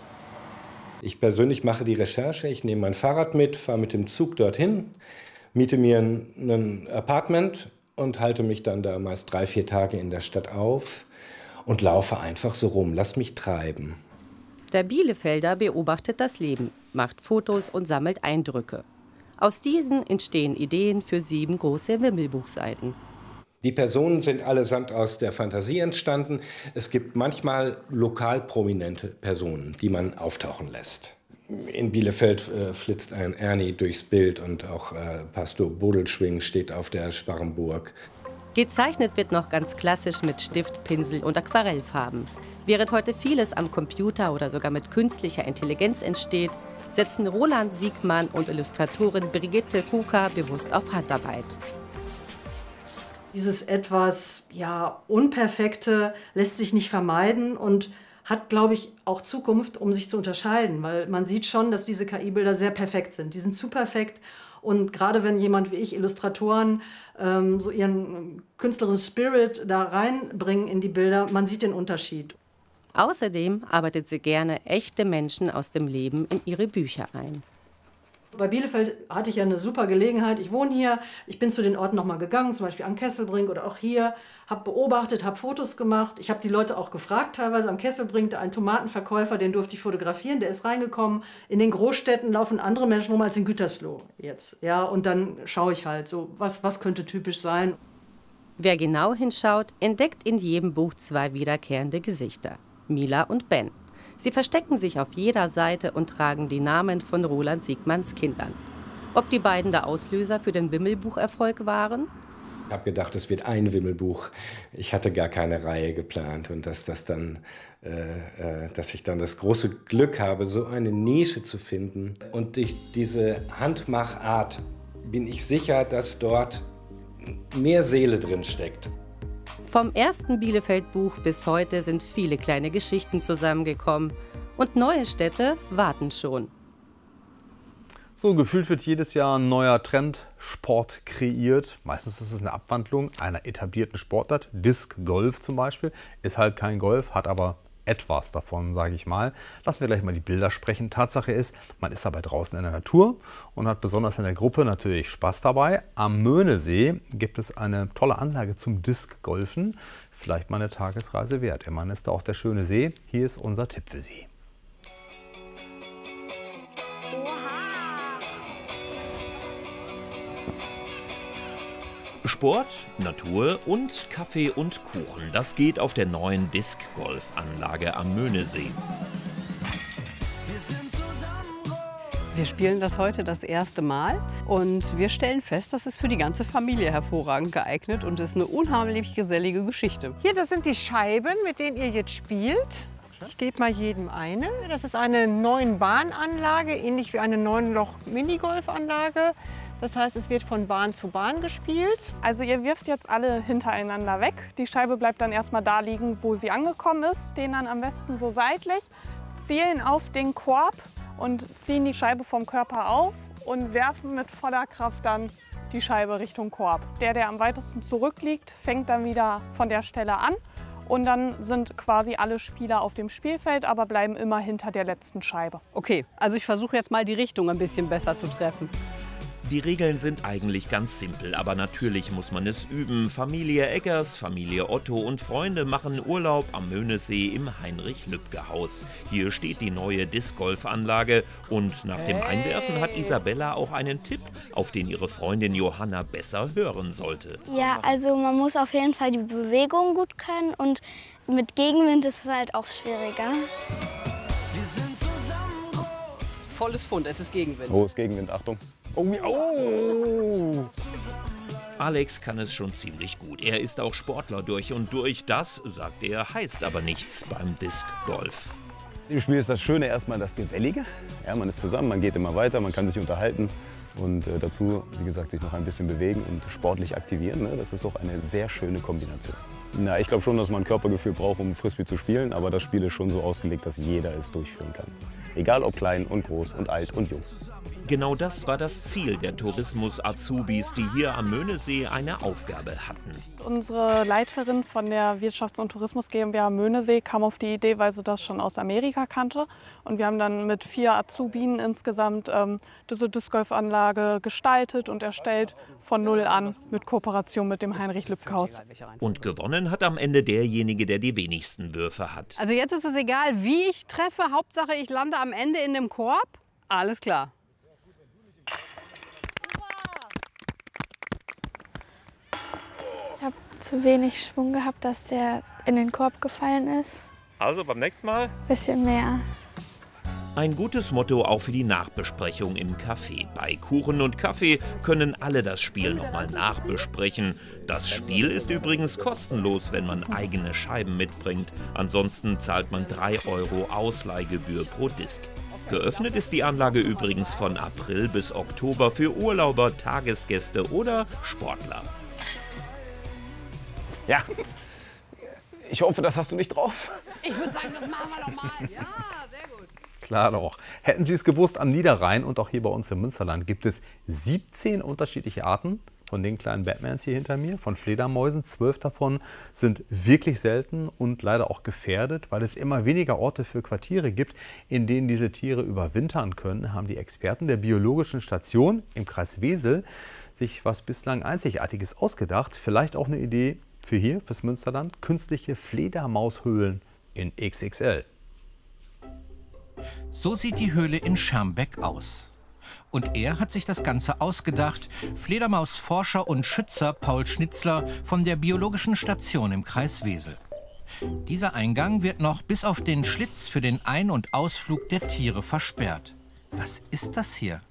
Ich persönlich mache die Recherche, ich nehme mein Fahrrad mit, fahre mit dem Zug dorthin, miete mir ein Apartment und halte mich dann da meist 3-4 Tage in der Stadt auf und laufe einfach so rum, lass mich treiben. Der Bielefelder beobachtet das Leben, macht Fotos und sammelt Eindrücke. Aus diesen entstehen Ideen für 7 große Wimmelbuchseiten. Die Personen sind allesamt aus der Fantasie entstanden. Es gibt manchmal lokal prominente Personen, die man auftauchen lässt. In Bielefeld flitzt ein Ernie durchs Bild und auch Pastor Bodelschwing steht auf der Sparrenburg. Gezeichnet wird noch ganz klassisch mit Stift, Pinsel und Aquarellfarben. Während heute vieles am Computer oder sogar mit künstlicher Intelligenz entsteht, setzen Roland Siegmann und Illustratorin Brigitte Kuka bewusst auf Handarbeit. Dieses etwas Unperfekte lässt sich nicht vermeiden und hat, glaube ich, auch Zukunft, um sich zu unterscheiden. Weil man sieht schon, dass diese KI-Bilder sehr perfekt sind. Die sind zu perfekt. Und gerade wenn jemand wie ich, Illustratoren, so ihren künstlerischen Spirit da reinbringen in die Bilder, man sieht den Unterschied. Außerdem arbeitet sie gerne echte Menschen aus dem Leben in ihre Bücher ein. Bei Bielefeld hatte ich ja eine super Gelegenheit. Ich wohne hier, ich bin zu den Orten noch mal gegangen, zum Beispiel am Kesselbrink oder auch hier, habe beobachtet, habe Fotos gemacht. Ich habe die Leute auch gefragt, teilweise am Kesselbrink, ein Tomatenverkäufer, den durfte ich fotografieren, der ist reingekommen. In den Großstädten laufen andere Menschen rum als in Gütersloh jetzt. Ja, und dann schaue ich halt so, was könnte typisch sein. Wer genau hinschaut, entdeckt in jedem Buch 2 wiederkehrende Gesichter, Mila und Ben. Sie verstecken sich auf jeder Seite und tragen die Namen von Roland Siegmanns Kindern. Ob die beiden der Auslöser für den Wimmelbucherfolg waren? Ich habe gedacht, es wird ein Wimmelbuch. Ich hatte gar keine Reihe geplant und dass ich dann das große Glück habe, so eine Nische zu finden. Und durch diese Handmachart bin ich sicher, dass dort mehr Seele drin steckt. Vom ersten Bielefeld-Buch bis heute sind viele kleine Geschichten zusammengekommen. Und neue Städte warten schon. So gefühlt wird jedes Jahr ein neuer Trendsport kreiert. Meistens ist es eine Abwandlung einer etablierten Sportart. Disc Golf zum Beispiel ist halt kein Golf, hat aber etwas davon, sage ich mal. Lassen wir gleich mal die Bilder sprechen. Tatsache ist, man ist dabei draußen in der Natur und hat besonders in der Gruppe natürlich Spaß dabei. Am Möhnesee gibt es eine tolle Anlage zum Disc-Golfen. Vielleicht mal eine Tagesreise wert. Immerhin ist da auch der schöne See. Hier ist unser Tipp für Sie. Sport, Natur und Kaffee und Kuchen. Das geht auf der neuen Disc-Golf-Anlage am Möhnesee. Wir spielen das heute das erste Mal und wir stellen fest, das ist für die ganze Familie hervorragend geeignet und ist eine unheimlich gesellige Geschichte. Hier, das sind die Scheiben, mit denen ihr jetzt spielt. Ich gebe mal jedem eine. Das ist eine 9-Bahn-Anlage, ähnlich wie eine 9-Loch-Minigolf-Anlage. Das heißt, es wird von Bahn zu Bahn gespielt. Also ihr wirft jetzt alle hintereinander weg. Die Scheibe bleibt dann erstmal da liegen, wo sie angekommen ist. Stehen dann am besten so seitlich, zielen auf den Korb und ziehen die Scheibe vom Körper auf und werfen mit voller Kraft dann die Scheibe Richtung Korb. Der am weitesten zurückliegt, fängt dann wieder von der Stelle an. Und dann sind quasi alle Spieler auf dem Spielfeld, aber bleiben immer hinter der letzten Scheibe. Okay, also ich versuche jetzt mal die Richtung ein bisschen besser zu treffen. Die Regeln sind eigentlich ganz simpel, aber natürlich muss man es üben. Familie Eggers, Familie Otto und Freunde machen Urlaub am Möhnesee im Heinrich-Lübke-Haus. Hier steht die neue Disc-Golf-Anlage und nach dem Einwerfen hat Isabella auch einen Tipp, auf den ihre Freundin Johanna besser hören sollte. Ja, also man muss auf jeden Fall die Bewegung gut können und mit Gegenwind ist es halt auch schwieriger. Volles Pfund, es ist Gegenwind. Oh, ist Gegenwind, Achtung. Oh, oh. Alex kann es schon ziemlich gut. Er ist auch Sportler durch und durch. Das, sagt er, heißt aber nichts beim Disc Golf. Im Spiel ist das Schöne erstmal das Gesellige. Ja, man ist zusammen, man geht immer weiter, man kann sich unterhalten und dazu, wie gesagt, sich noch ein bisschen bewegen und sportlich aktivieren. Ne? Das ist doch eine sehr schöne Kombination. Na, ich glaube schon, dass man ein Körpergefühl braucht, um Frisbee zu spielen, aber das Spiel ist schon so ausgelegt, dass jeder es durchführen kann. Egal ob klein und groß und alt und jung. Genau das war das Ziel der Tourismus-Azubis, die hier am Möhnesee eine Aufgabe hatten. Unsere Leiterin von der Wirtschafts- und Tourismus GmbH Möhnesee kam auf die Idee, weil sie das schon aus Amerika kannte. Und wir haben dann mit 4 Azubinen insgesamt diese Disc-Golf-Anlage gestaltet und erstellt von null an mit Kooperation mit dem Heinrich-Lübke-Haus. Und gewonnen hat am Ende derjenige, der die wenigsten Würfe hat. Also jetzt ist es egal, wie ich treffe. Hauptsache, ich lande am Ende in dem Korb. Alles klar. Ich habe zu wenig Schwung gehabt, dass der in den Korb gefallen ist. Also beim nächsten Mal? Bisschen mehr. Ein gutes Motto auch für die Nachbesprechung im Café. Bei Kuchen und Kaffee können alle das Spiel nochmal nachbesprechen. Das Spiel ist übrigens kostenlos, wenn man eigene Scheiben mitbringt. Ansonsten zahlt man 3 € Ausleihgebühr pro Disc. Geöffnet ist die Anlage übrigens von April bis Oktober für Urlauber, Tagesgäste oder Sportler. Ja, ich hoffe, das hast du nicht drauf. Ich würde sagen, das machen wir doch mal. Ja, sehr gut. Klar doch. Hätten Sie es gewusst, am Niederrhein und auch hier bei uns im Münsterland gibt es 17 unterschiedliche Arten von den kleinen Batmans hier hinter mir, von Fledermäusen. 12 davon sind wirklich selten und leider auch gefährdet, weil es immer weniger Orte für Quartiere gibt, in denen diese Tiere überwintern können, haben die Experten der Biologischen Station im Kreis Wesel sich was bislang Einzigartiges ausgedacht. Vielleicht auch eine Idee für hier, fürs Münsterland, künstliche Fledermaushöhlen in XXL. So sieht die Höhle in Schermbeck aus. Und er hat sich das Ganze ausgedacht, Fledermausforscher und Schützer Paul Schnitzler von der Biologischen Station im Kreis Wesel. Dieser Eingang wird noch bis auf den Schlitz für den Ein- und Ausflug der Tiere versperrt. Was ist das hier?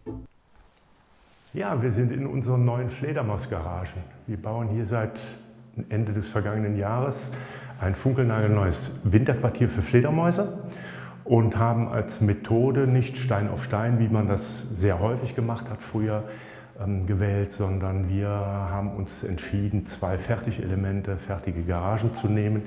Ja, wir sind in unseren neuen Fledermausgaragen. Wir bauen hier seit Ende des vergangenen Jahres ein funkelnagelneues Winterquartier für Fledermäuse und haben als Methode nicht Stein auf Stein, wie man das sehr häufig gemacht hat früher, gewählt, sondern wir haben uns entschieden, 2 Fertigelemente, fertige Garagen zu nehmen.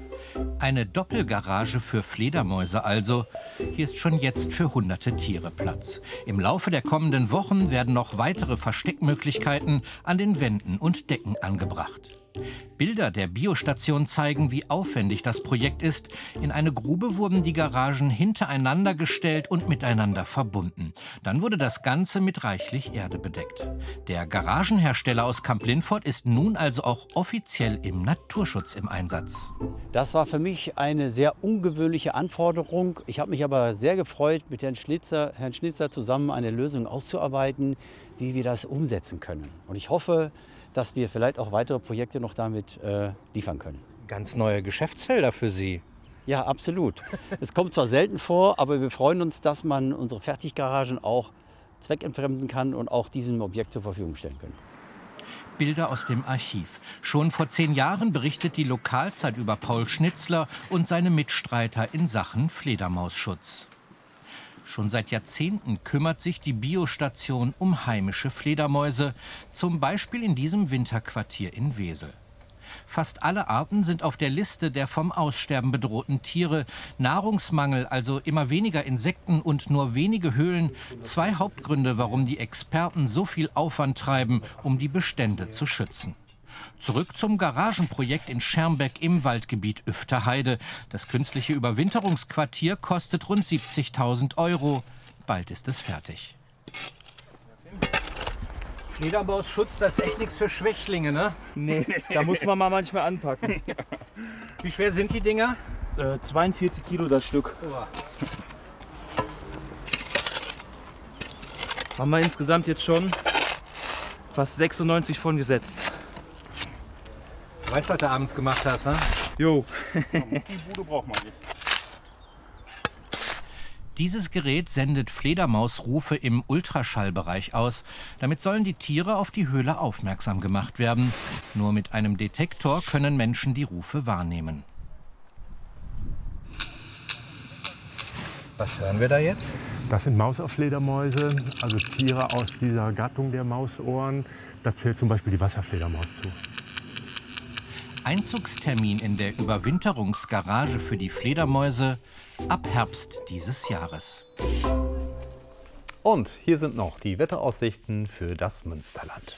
Eine Doppelgarage für Fledermäuse also. Hier ist schon jetzt für hunderte Tiere Platz. Im Laufe der kommenden Wochen werden noch weitere Versteckmöglichkeiten an den Wänden und Decken angebracht. Bilder der Biostation zeigen, wie aufwendig das Projekt ist. In eine Grube wurden die Garagen hintereinander gestellt und miteinander verbunden. Dann wurde das Ganze mit reichlich Erde bedeckt. Der Garagenhersteller aus Kamp-Lindfort ist nun also auch offiziell im Naturschutz im Einsatz. Das war für mich eine sehr ungewöhnliche Anforderung. Ich habe mich aber sehr gefreut, mit Herrn Schnitzer zusammen eine Lösung auszuarbeiten, wie wir das umsetzen können. Und ich hoffe, dass wir vielleicht auch weitere Projekte noch damit liefern können. Ganz neue Geschäftsfelder für Sie. Ja, absolut. Es kommt zwar selten vor, aber wir freuen uns, dass man unsere Fertiggaragen auch zweckentfremden kann und auch diesem Objekt zur Verfügung stellen können. Bilder aus dem Archiv. Schon vor 10 Jahren berichtet die Lokalzeit über Paul Schnitzler und seine Mitstreiter in Sachen Fledermausschutz. Schon seit Jahrzehnten kümmert sich die Biostation um heimische Fledermäuse, zum Beispiel in diesem Winterquartier in Wesel. Fast alle Arten sind auf der Liste der vom Aussterben bedrohten Tiere. Nahrungsmangel, also immer weniger Insekten und nur wenige Höhlen. 2 Hauptgründe, warum die Experten so viel Aufwand treiben, um die Bestände zu schützen. Zurück zum Garagenprojekt in Schermbeck im Waldgebiet Üfterheide. Das künstliche Überwinterungsquartier kostet rund 70.000 €. Bald ist es fertig. Fledermausschutz, das ist echt nichts für Schwächlinge, ne? Nee, da muss man mal manchmal anpacken. Wie schwer sind die Dinger? 42 Kilo das Stück. Haben wir insgesamt jetzt schon fast 96 von gesetzt. Weißt du, was du abends gemacht hast, ne? Jo. Die Bude braucht man nicht. Dieses Gerät sendet Fledermausrufe im Ultraschallbereich aus. Damit sollen die Tiere auf die Höhle aufmerksam gemacht werden. Nur mit einem Detektor können Menschen die Rufe wahrnehmen. Was hören wir da jetzt? Das sind Mausohrfledermäuse, also Tiere aus dieser Gattung der Mausohren. Da zählt zum Beispiel die Wasserfledermaus zu. Einzugstermin in der Überwinterungsgarage für die Fledermäuse ab Herbst dieses Jahres. Und hier sind noch die Wetteraussichten für das Münsterland.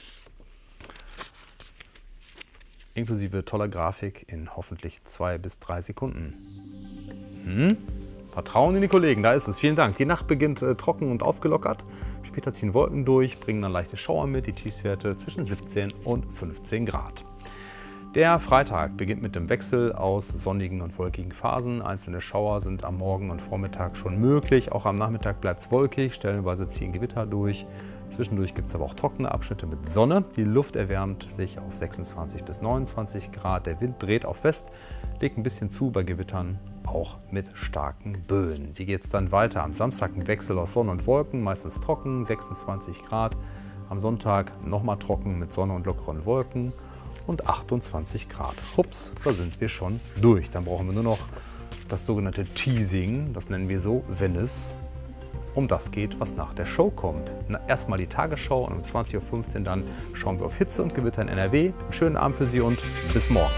Inklusive toller Grafik in hoffentlich 2 bis 3 Sekunden. Vertrauen in die Kollegen, da ist es. Vielen Dank. Die Nacht beginnt trocken und aufgelockert. Später ziehen Wolken durch, bringen dann leichte Schauer mit. Die Tiefstwerte zwischen 17 und 15 Grad. Der Freitag beginnt mit dem Wechsel aus sonnigen und wolkigen Phasen. Einzelne Schauer sind am Morgen und Vormittag schon möglich. Auch am Nachmittag bleibt es wolkig, stellenweise ziehen Gewitter durch. Zwischendurch gibt es aber auch trockene Abschnitte mit Sonne. Die Luft erwärmt sich auf 26 bis 29 Grad. Der Wind dreht auf West, legt ein bisschen zu bei Gewittern, auch mit starken Böen. Wie geht es dann weiter? Am Samstag ein Wechsel aus Sonne und Wolken, meistens trocken, 26 Grad. Am Sonntag nochmal trocken mit Sonne und lockeren Wolken und 28 Grad. Hups, da sind wir schon durch. Dann brauchen wir nur noch das sogenannte Teasing, das nennen wir so, wenn es um das geht, was nach der Show kommt. Erstmal die Tagesschau und um 20:15 Uhr dann schauen wir auf Hitze und Gewitter in NRW. Einen schönen Abend für Sie und bis morgen.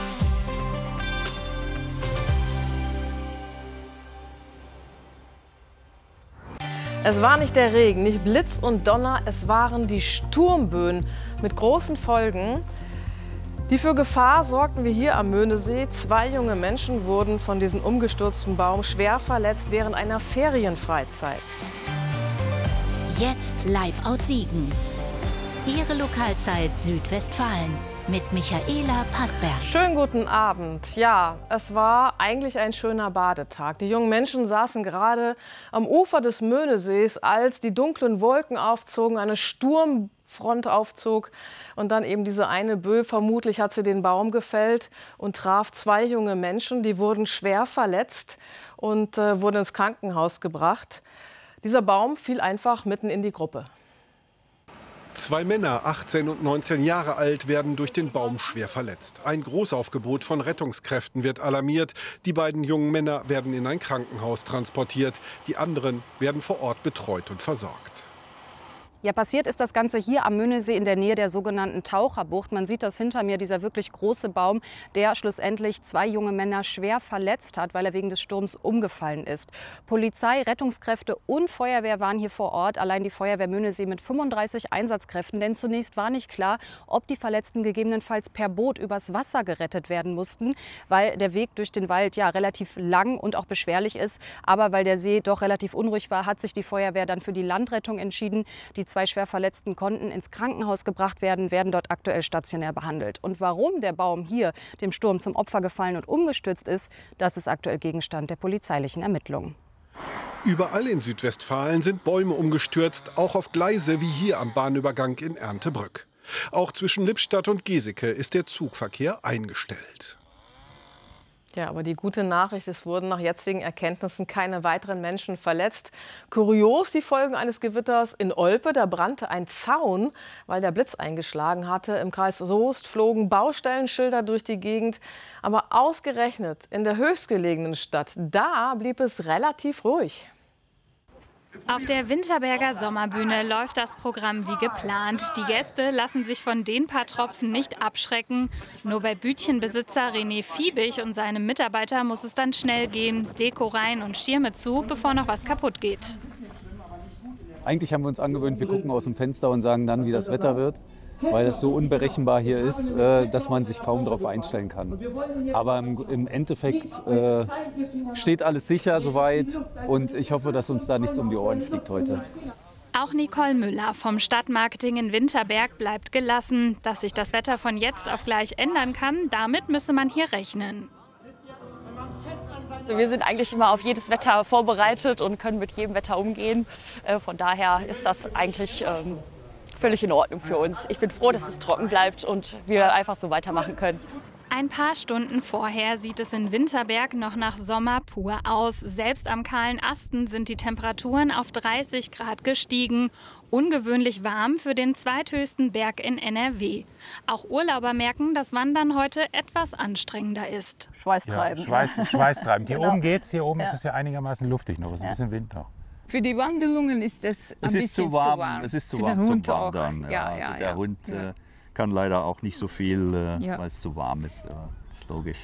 Es war nicht der Regen, nicht Blitz und Donner, es waren die Sturmböen mit großen Folgen. Die für Gefahr sorgten wir hier am Möhnesee. 2 junge Menschen wurden von diesem umgestürzten Baum schwer verletzt während einer Ferienfreizeit. Jetzt live aus Siegen. Ihre Lokalzeit Südwestfalen mit Michaela Packberg. Schönen guten Abend. Ja, es war eigentlich ein schöner Badetag. Die jungen Menschen saßen gerade am Ufer des Möhnesees, als die dunklen Wolken aufzogen, eine Sturmfront aufzog und dann eben diese eine Böe, vermutlich hat sie den Baum gefällt und traf 2 junge Menschen. Die wurden schwer verletzt und wurden ins Krankenhaus gebracht. Dieser Baum fiel einfach mitten in die Gruppe. 2 Männer, 18 und 19 Jahre alt, werden durch den Baum schwer verletzt. Ein Großaufgebot von Rettungskräften wird alarmiert. Die beiden jungen Männer werden in ein Krankenhaus transportiert. Die anderen werden vor Ort betreut und versorgt. Ja, passiert ist das Ganze hier am Möhnesee in der Nähe der sogenannten Taucherbucht. Man sieht das hinter mir, dieser wirklich große Baum, der schlussendlich 2 junge Männer schwer verletzt hat, weil er wegen des Sturms umgefallen ist. Polizei, Rettungskräfte und Feuerwehr waren hier vor Ort. Allein die Feuerwehr Möhnesee mit 35 Einsatzkräften. Denn zunächst war nicht klar, ob die Verletzten gegebenenfalls per Boot übers Wasser gerettet werden mussten, weil der Weg durch den Wald ja relativ lang und auch beschwerlich ist. Aber weil der See doch relativ unruhig war, hat sich die Feuerwehr dann für die Landrettung entschieden. Die 2 Schwerverletzten konnten ins Krankenhaus gebracht werden, werden dort aktuell stationär behandelt. Und warum der Baum hier dem Sturm zum Opfer gefallen und umgestürzt ist, das ist aktuell Gegenstand der polizeilichen Ermittlungen. Überall in Südwestfalen sind Bäume umgestürzt, auch auf Gleise wie hier am Bahnübergang in Erntebrück. Auch zwischen Lippstadt und Geseke ist der Zugverkehr eingestellt. Ja, aber die gute Nachricht, es wurden nach jetzigen Erkenntnissen keine weiteren Menschen verletzt. Kurios die Folgen eines Gewitters in Olpe. Da brannte ein Zaun, weil der Blitz eingeschlagen hatte. Im Kreis Soest flogen Baustellenschilder durch die Gegend. Aber ausgerechnet in der höchstgelegenen Stadt, da blieb es relativ ruhig. Auf der Winterberger Sommerbühne läuft das Programm wie geplant. Die Gäste lassen sich von den paar Tropfen nicht abschrecken. Nur bei Bütchenbesitzer René Fiebig und seinem Mitarbeiter muss es dann schnell gehen. Deko rein und Schirme zu, bevor noch was kaputt geht. Eigentlich haben wir uns angewöhnt, wir gucken aus dem Fenster und sagen dann, wie das Wetter wird, weil es so unberechenbar hier ist, dass man sich kaum darauf einstellen kann. Aber im Endeffekt steht alles sicher soweit und ich hoffe, dass uns da nichts um die Ohren fliegt heute. Auch Nicole Müller vom Stadtmarketing in Winterberg bleibt gelassen. Dass sich das Wetter von jetzt auf gleich ändern kann, damit müsse man hier rechnen. Wir sind eigentlich immer auf jedes Wetter vorbereitet und können mit jedem Wetter umgehen. Von daher ist das eigentlich völlig in Ordnung für uns. Ich bin froh, dass es trocken bleibt und wir einfach so weitermachen können. Ein paar Stunden vorher sieht es in Winterberg noch nach Sommer pur aus. Selbst am kahlen Asten sind die Temperaturen auf 30 Grad gestiegen. Ungewöhnlich warm für den zweithöchsten Berg in NRW. Auch Urlauber merken, dass Wandern heute etwas anstrengender ist. Schweißtreibend. Ja, schweißtreibend. Hier Genau. oben geht's, hier oben ist es ja einigermaßen luftig noch. Es ist ein bisschen Wind noch. Für die Wanderungen ist es ein bisschen zu warm. Es ist zu Für warm den zum Hund auch. Wandern. Ja, also ja, der ja. Hund Ja. kann leider auch nicht so viel, Ja. weil es zu warm ist. Ja, das ist logisch.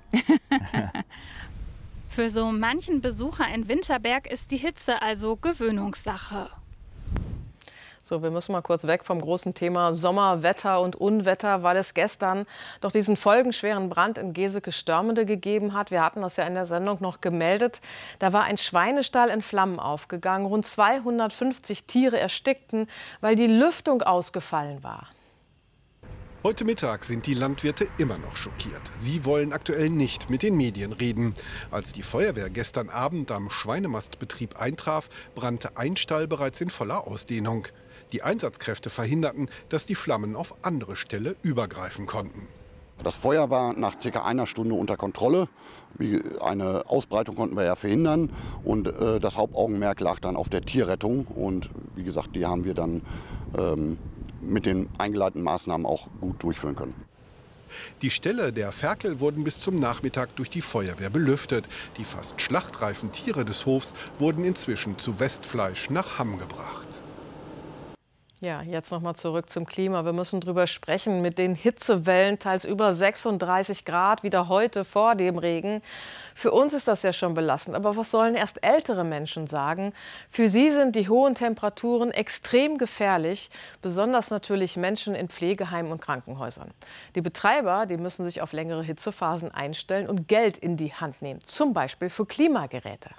Für so manchen Besucher in Winterberg ist die Hitze also Gewöhnungssache. So, wir müssen mal kurz weg vom großen Thema Sommer, Wetter und Unwetter, weil es gestern doch diesen folgenschweren Brand in Geseke-Störmende gegeben hat. Wir hatten das ja in der Sendung noch gemeldet. Da war ein Schweinestall in Flammen aufgegangen. Rund 250 Tiere erstickten, weil die Lüftung ausgefallen war. Heute Mittag sind die Landwirte immer noch schockiert. Sie wollen aktuell nicht mit den Medien reden. Als die Feuerwehr gestern Abend am Schweinemastbetrieb eintraf, brannte ein Stall bereits in voller Ausdehnung. Die Einsatzkräfte verhinderten, dass die Flammen auf andere Ställe übergreifen konnten. Das Feuer war nach ca. einer Stunde unter Kontrolle. Eine Ausbreitung konnten wir ja verhindern. Und das Hauptaugenmerk lag dann auf der Tierrettung. Und wie gesagt, die haben wir dann mit den eingeleiteten Maßnahmen auch gut durchführen können. Die Ställe der Ferkel wurden bis zum Nachmittag durch die Feuerwehr belüftet. Die fast schlachtreifen Tiere des Hofs wurden inzwischen zu Westfleisch nach Hamm gebracht. Ja, jetzt noch mal zurück zum Klima. Wir müssen drüber sprechen. Mit den Hitzewellen, teils über 36 Grad, wieder heute vor dem Regen. Für uns ist das ja schon belastend. Aber was sollen erst ältere Menschen sagen? Für sie sind die hohen Temperaturen extrem gefährlich. Besonders natürlich Menschen in Pflegeheimen und Krankenhäusern. Die Betreiber, die müssen sich auf längere Hitzephasen einstellen und Geld in die Hand nehmen. Zum Beispiel für Klimageräte.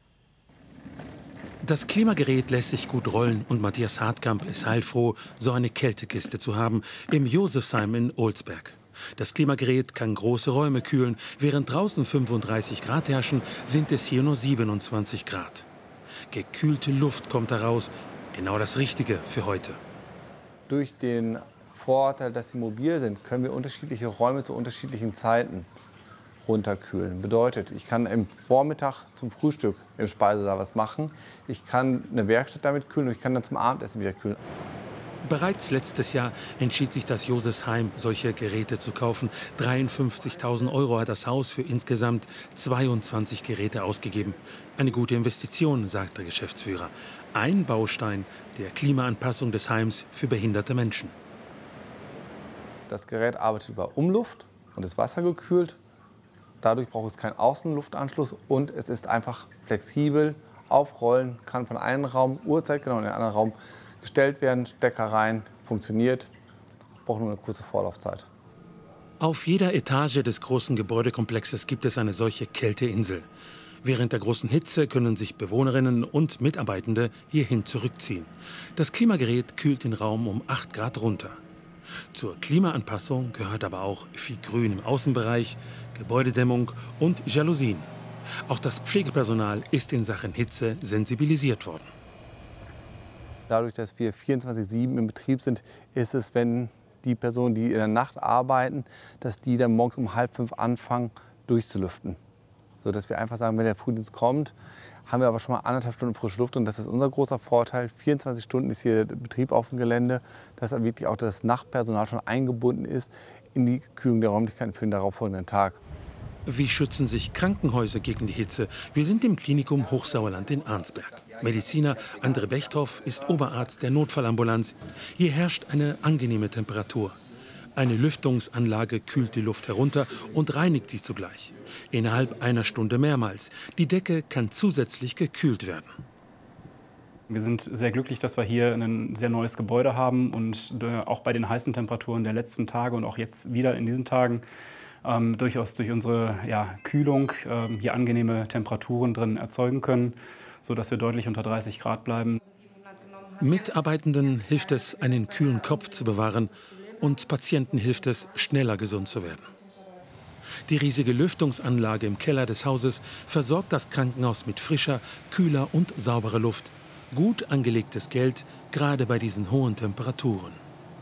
Das Klimagerät lässt sich gut rollen und Matthias Hartkamp ist heilfroh, so eine Kältekiste zu haben im Josefsheim in Olsberg. Das Klimagerät kann große Räume kühlen. Während draußen 35 Grad herrschen, sind es hier nur 27 Grad. Gekühlte Luft kommt heraus, genau das Richtige für heute. Durch den Vorteil, dass sie mobil sind, können wir unterschiedliche Räume zu unterschiedlichen Zeiten runterkühlen. Bedeutet, ich kann im Vormittag zum Frühstück im Speisesaal was machen. Ich kann eine Werkstatt damit kühlen und ich kann dann zum Abendessen wieder kühlen. Bereits letztes Jahr entschied sich das Josefsheim, solche Geräte zu kaufen. 53.000 € hat das Haus für insgesamt 22 Geräte ausgegeben. Eine gute Investition, sagt der Geschäftsführer. Ein Baustein der Klimaanpassung des Heims für behinderte Menschen. Das Gerät arbeitet über Umluft und ist wassergekühlt. Dadurch braucht es keinen Außenluftanschluss und es ist einfach flexibel, aufrollen, kann von einem Raum uhrzeitgenau in den anderen Raum gestellt werden, Stecker rein, funktioniert, braucht nur eine kurze Vorlaufzeit. Auf jeder Etage des großen Gebäudekomplexes gibt es eine solche Kälteinsel. Während der großen Hitze können sich Bewohnerinnen und Mitarbeitende hierhin zurückziehen. Das Klimagerät kühlt den Raum um 8 Grad runter. Zur Klimaanpassung gehört aber auch viel Grün im Außenbereich, Gebäudedämmung und Jalousien. Auch das Pflegepersonal ist in Sachen Hitze sensibilisiert worden. Dadurch, dass wir 24/7 im Betrieb sind, ist es, wenn die Personen, die in der Nacht arbeiten, dass die dann morgens um 4:30 anfangen durchzulüften. Sodass wir einfach sagen, wenn der Frühdienst kommt, haben wir aber schon mal 1,5 Stunden frische Luft. Und das ist unser großer Vorteil. 24 Stunden ist hier der Betrieb auf dem Gelände, dass wirklich auch das Nachtpersonal schon eingebunden ist in die Kühlung der Räumlichkeiten für den darauffolgenden Tag. Wie schützen sich Krankenhäuser gegen die Hitze? Wir sind im Klinikum Hochsauerland in Arnsberg. Mediziner André Bechthoff ist Oberarzt der Notfallambulanz. Hier herrscht eine angenehme Temperatur. Eine Lüftungsanlage kühlt die Luft herunter und reinigt sie zugleich. Innerhalb einer Stunde mehrmals. Die Decke kann zusätzlich gekühlt werden. Wir sind sehr glücklich, dass wir hier ein sehr neues Gebäude haben und auch bei den heißen Temperaturen der letzten Tage und auch jetzt wieder in diesen Tagen durchaus durch unsere Kühlung hier angenehme Temperaturen drin erzeugen können, sodass wir deutlich unter 30 Grad bleiben. Mitarbeitenden hilft es, einen kühlen Kopf zu bewahren, und Patienten hilft es, schneller gesund zu werden. Die riesige Lüftungsanlage im Keller des Hauses versorgt das Krankenhaus mit frischer, kühler und sauberer Luft. Gut angelegtes Geld, gerade bei diesen hohen Temperaturen.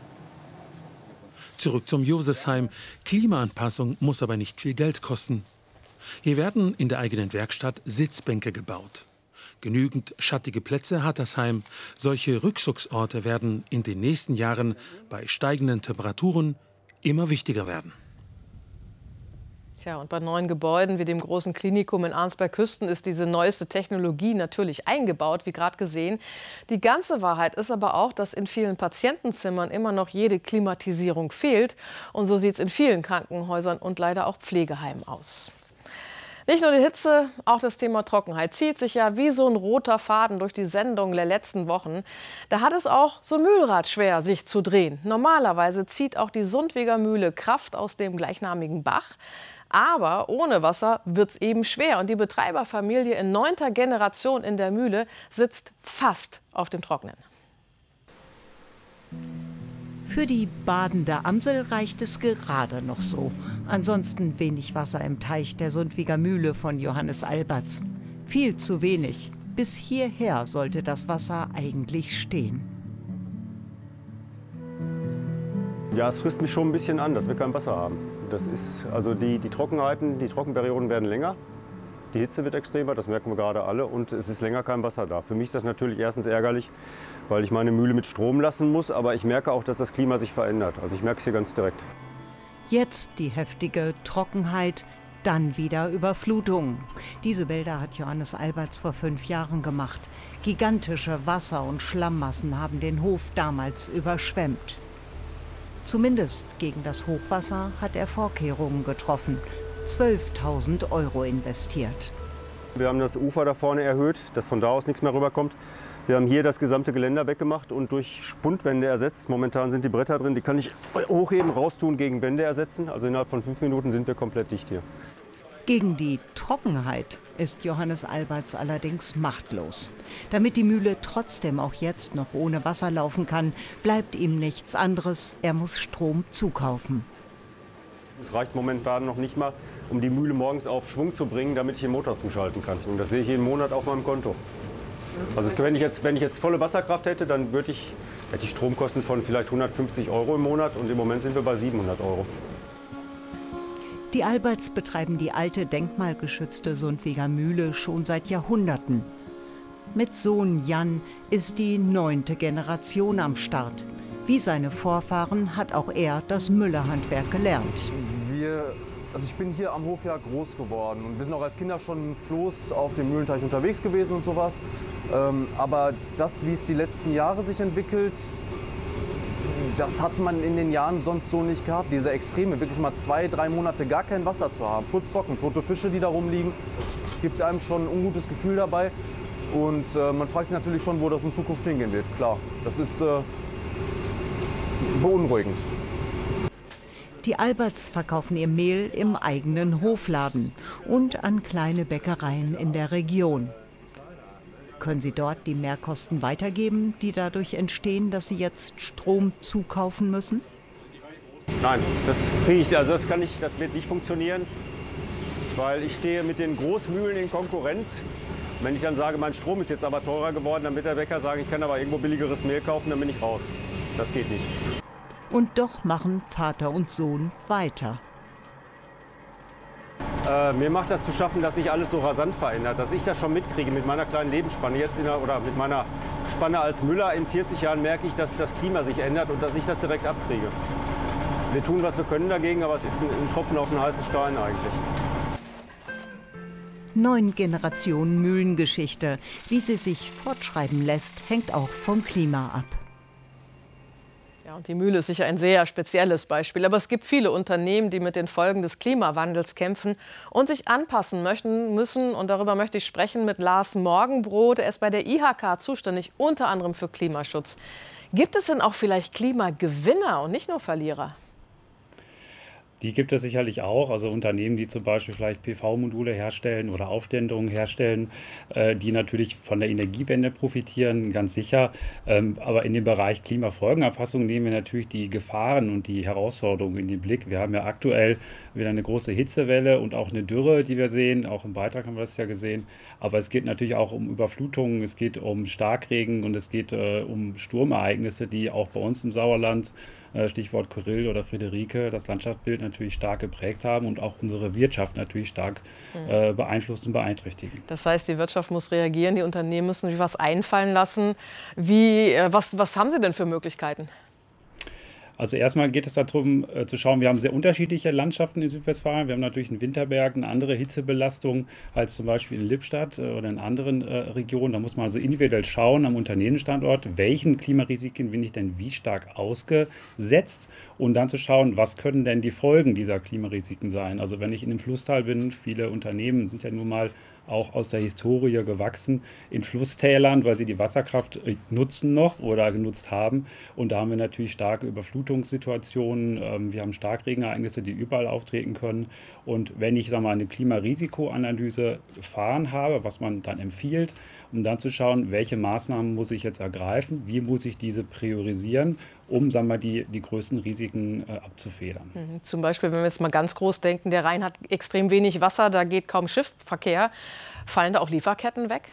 Zurück zum Josefsheim. Klimaanpassung muss aber nicht viel Geld kosten. Hier werden in der eigenen Werkstatt Sitzbänke gebaut. Genügend schattige Plätze hat das Heim. Solche Rückzugsorte werden in den nächsten Jahren bei steigenden Temperaturen immer wichtiger werden. Tja, und bei neuen Gebäuden wie dem großen Klinikum in Arnsberg-Küsten ist diese neueste Technologie natürlich eingebaut, wie gerade gesehen. Die ganze Wahrheit ist aber auch, dass in vielen Patientenzimmern immer noch jede Klimatisierung fehlt. Und so sieht es in vielen Krankenhäusern und leider auch Pflegeheimen aus. Nicht nur die Hitze, auch das Thema Trockenheit zieht sich ja wie so ein roter Faden durch die Sendungen der letzten Wochen. Da hat es auch so ein Mühlrad schwer, sich zu drehen. Normalerweise zieht auch die Sundweger Mühle Kraft aus dem gleichnamigen Bach. Aber ohne Wasser wird es eben schwer. Und die Betreiberfamilie in 9. Generation in der Mühle sitzt fast auf dem Trockenen. Für die badende Amsel reicht es gerade noch so. Ansonsten wenig Wasser im Teich der Sundweger Mühle von Johannes Alberts. Viel zu wenig. Bis hierher sollte das Wasser eigentlich stehen. Ja, es frisst mich schon ein bisschen an, dass wir kein Wasser haben. Das ist, also die Trockenheiten, die Trockenperioden werden länger. Die Hitze wird extremer, das merken wir gerade alle, und es ist länger kein Wasser da. Für mich ist das natürlich erstens ärgerlich, weil ich meine Mühle mit Strom lassen muss, aber ich merke auch, dass das Klima sich verändert. Also ich merke es hier ganz direkt. Jetzt die heftige Trockenheit, dann wieder Überflutungen. Diese Bilder hat Johannes Alberts vor 5 Jahren gemacht. Gigantische Wasser- und Schlammmassen haben den Hof damals überschwemmt. Zumindest gegen das Hochwasser hat er Vorkehrungen getroffen. 12.000 € investiert. Wir haben das Ufer da vorne erhöht, dass von da aus nichts mehr rüberkommt. Wir haben hier das gesamte Geländer weggemacht und durch Spundwände ersetzt. Momentan sind die Bretter drin, die kann ich hochheben, raustun, gegen Wände ersetzen. Also innerhalb von 5 Minuten sind wir komplett dicht hier. Gegen die Trockenheit ist Johannes Alberts allerdings machtlos. Damit die Mühle trotzdem auch jetzt noch ohne Wasser laufen kann, bleibt ihm nichts anderes. Er muss Strom zukaufen. Es reicht momentan noch nicht mal, um die Mühle morgens auf Schwung zu bringen, damit ich den Motor zuschalten kann. Und das sehe ich jeden Monat auf meinem Konto. Also wenn ich jetzt volle Wasserkraft hätte, dann hätte ich Stromkosten von vielleicht 150 € im Monat, und im Moment sind wir bei 700 €. Die Alberts betreiben die alte denkmalgeschützte Sundweger Mühle schon seit Jahrhunderten. Mit Sohn Jan ist die 9. Generation am Start. Wie seine Vorfahren hat auch er das Müllerhandwerk gelernt. Ich bin hier am Hof ja groß geworden und wir sind auch als Kinder schon Floß auf dem Mühlenteich unterwegs gewesen und sowas. Aber das, wie es die letzten Jahre sich entwickelt, das hat man in den Jahren sonst so nicht gehabt. Diese Extreme, wirklich mal 2, 3 Monate gar kein Wasser zu haben, furztrocken, tote Fische, die da rumliegen, das gibt einem schon ein ungutes Gefühl dabei. Und man fragt sich natürlich schon, wo das in Zukunft hingehen wird. Klar, das ist beunruhigend. Die Alberts verkaufen ihr Mehl im eigenen Hofladen und an kleine Bäckereien in der Region. Können sie dort die Mehrkosten weitergeben, die dadurch entstehen, dass sie jetzt Strom zukaufen müssen? Nein, das kriege ich, also das wird nicht funktionieren, weil ich stehe mit den Großmühlen in Konkurrenz. Wenn ich dann sage, mein Strom ist jetzt aber teurer geworden, dann wird der Bäcker sagen, ich kann aber irgendwo billigeres Mehl kaufen, dann bin ich raus. Das geht nicht. Und doch machen Vater und Sohn weiter. Mir macht das zu schaffen, dass sich alles so rasant verändert, dass ich das schon mitkriege mit meiner kleinen Lebensspanne jetzt oder mit meiner Spanne als Müller. In 40 Jahren merke ich, dass das Klima sich ändert und dass ich das direkt abkriege. Wir tun, was wir können dagegen, aber es ist ein Tropfen auf den heißen Stein eigentlich. 9 Generationen Mühlengeschichte. Wie sie sich fortschreiben lässt, hängt auch vom Klima ab. Ja, und die Mühle ist sicher ein sehr spezielles Beispiel. Aber es gibt viele Unternehmen, die mit den Folgen des Klimawandels kämpfen und sich anpassen müssen. Und darüber möchte ich sprechen mit Lars Morgenbrot. Er ist bei der IHK zuständig, unter anderem für Klimaschutz. Gibt es denn auch vielleicht Klimagewinner und nicht nur Verlierer? Die gibt es sicherlich auch. Also Unternehmen, die zum Beispiel vielleicht PV-Module herstellen oder Aufständungen herstellen, die natürlich von der Energiewende profitieren, ganz sicher. Aber in dem Bereich Klimafolgenabpassung nehmen wir natürlich die Gefahren und die Herausforderungen in den Blick. Wir haben ja aktuell wieder eine große Hitzewelle und auch eine Dürre, die wir sehen. Auch im Beitrag haben wir das ja gesehen. Aber es geht natürlich auch um Überflutungen, es geht um Starkregen und es geht um Sturmereignisse, die auch bei uns im Sauerland, Stichwort Kyrill oder Friederike, das Landschaftsbild natürlich stark geprägt haben und auch unsere Wirtschaft natürlich stark beeinflusst und beeinträchtigen. Das heißt, die Wirtschaft muss reagieren, die Unternehmen müssen sich was einfallen lassen. Was haben Sie denn für Möglichkeiten? Also erstmal geht es darum zu schauen, wir haben sehr unterschiedliche Landschaften in Südwestfalen. Wir haben natürlich in Winterberg eine andere Hitzebelastung als zum Beispiel in Lippstadt oder in anderen Regionen. Da muss man also individuell schauen am Unternehmensstandort, welchen Klimarisiken bin ich denn wie stark ausgesetzt und dann zu schauen, was können denn die Folgen dieser Klimarisiken sein. Also wenn ich in einem Flusstal bin, viele Unternehmen sind ja nun mal auch aus der Historie gewachsen in Flusstälern, weil sie die Wasserkraft nutzen noch oder genutzt haben. Und da haben wir natürlich starke Überflutungssituationen. Wir haben Starkregenereignisse, die überall auftreten können. Und wenn ich eine Klimarisikoanalyse gefahren habe, was man dann empfiehlt, um dann zu schauen, welche Maßnahmen muss ich jetzt ergreifen, wie muss ich diese priorisieren, um die größten Risiken abzufedern. Zum Beispiel, wenn wir jetzt mal ganz groß denken, der Rhein hat extrem wenig Wasser, da geht kaum Schiffsverkehr. Fallen da auch Lieferketten weg?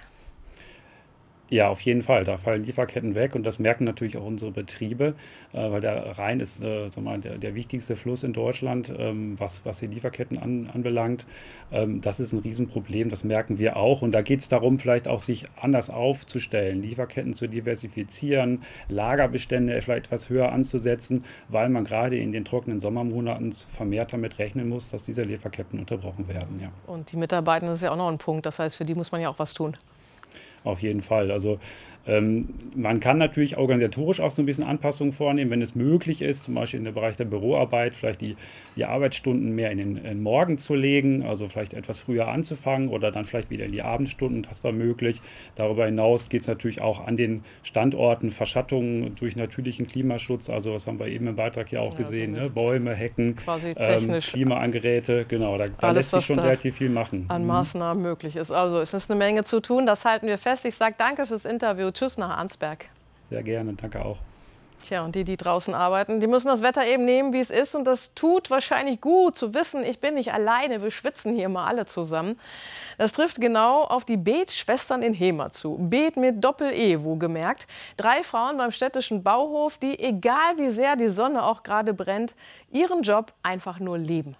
Ja, auf jeden Fall. Da fallen Lieferketten weg und das merken natürlich auch unsere Betriebe, weil der Rhein ist der wichtigste Fluss in Deutschland, was die Lieferketten anbelangt. Das ist ein Riesenproblem, das merken wir auch. Und da geht es darum, vielleicht auch sich anders aufzustellen, Lieferketten zu diversifizieren, Lagerbestände vielleicht etwas höher anzusetzen, weil man gerade in den trockenen Sommermonaten vermehrt damit rechnen muss, dass diese Lieferketten unterbrochen werden. Ja. Und die Mitarbeitenden ist ja auch noch ein Punkt. Das heißt, für die muss man ja auch was tun. Auf jeden Fall. Also man kann natürlich organisatorisch auch so ein bisschen Anpassungen vornehmen, wenn es möglich ist, zum Beispiel in dem Bereich der Büroarbeit, vielleicht die Arbeitsstunden mehr in den Morgen zu legen, also vielleicht etwas früher anzufangen oder dann vielleicht wieder in die Abendstunden, das war möglich. Darüber hinaus geht es natürlich auch an den Standorten, Verschattungen durch natürlichen Klimaschutz, also das haben wir eben im Beitrag ja auch gesehen, ne? Bäume, Hecken, Klimaangeräte, genau, da lässt sich schon relativ viel machen. An Maßnahmen möglich ist. Also es ist eine Menge zu tun, das halten wir fest. Ich sage danke fürs Interview. Tschüss nach Arnsberg. Sehr gerne, danke auch. Tja, und die draußen arbeiten, die müssen das Wetter eben nehmen, wie es ist. Und das tut wahrscheinlich gut zu wissen, ich bin nicht alleine, wir schwitzen hier mal alle zusammen. Das trifft genau auf die Beet-Schwestern in Hemer zu. Beet mit Doppel-E, wohlgemerkt. 3 Frauen beim städtischen Bauhof, die, egal wie sehr die Sonne auch gerade brennt, ihren Job einfach nur lieben.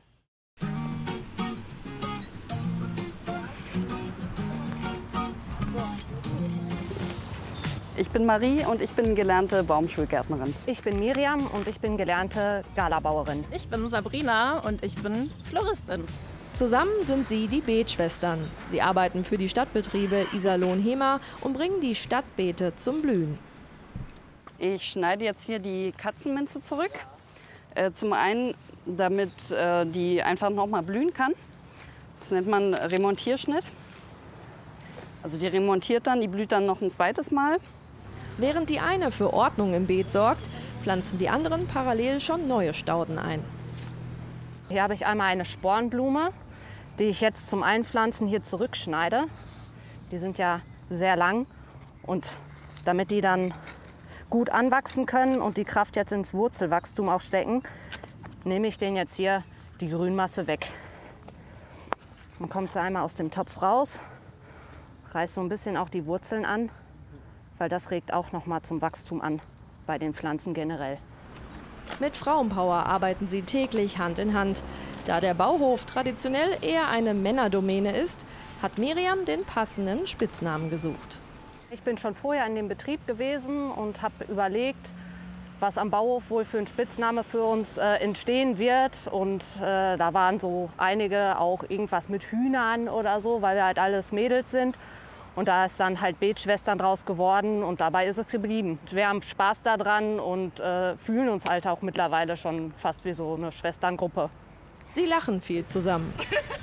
Ich bin Marie und ich bin gelernte Baumschulgärtnerin. Ich bin Miriam und ich bin gelernte Galabauerin. Ich bin Sabrina und ich bin Floristin. Zusammen sind sie die Beetschwestern. Sie arbeiten für die Stadtbetriebe Iserlohn-Hemer und bringen die Stadtbeete zum Blühen. Ich schneide jetzt hier die Katzenminze zurück. Zum einen, damit die einfach noch mal blühen kann. Das nennt man Remontierschnitt. Also die remontiert dann, die blüht dann noch ein zweites Mal. Während die eine für Ordnung im Beet sorgt, pflanzen die anderen parallel schon neue Stauden ein. Hier habe ich einmal eine Spornblume, die ich jetzt zum Einpflanzen hier zurückschneide. Die sind ja sehr lang und damit die dann gut anwachsen können und die Kraft jetzt ins Wurzelwachstum auch stecken, nehme ich denen jetzt hier die Grünmasse weg. Dann kommt sie einmal aus dem Topf raus, reißt so ein bisschen auch die Wurzeln an, weil das regt auch noch mal zum Wachstum an bei den Pflanzen generell. Mit Frauenpower arbeiten sie täglich Hand in Hand. Da der Bauhof traditionell eher eine Männerdomäne ist, hat Miriam den passenden Spitznamen gesucht. Ich bin schon vorher in dem Betrieb gewesen und habe überlegt, was am Bauhof wohl für ein Spitzname für uns entstehen wird. Und da waren so einige auch irgendwas mit Hühnern oder so, weil wir halt alles Mädels sind. Und da ist dann halt Beetschwestern draus geworden und dabei ist es geblieben. Wir haben Spaß daran und fühlen uns halt auch mittlerweile schon fast wie so eine Schwesterngruppe. Sie lachen viel zusammen.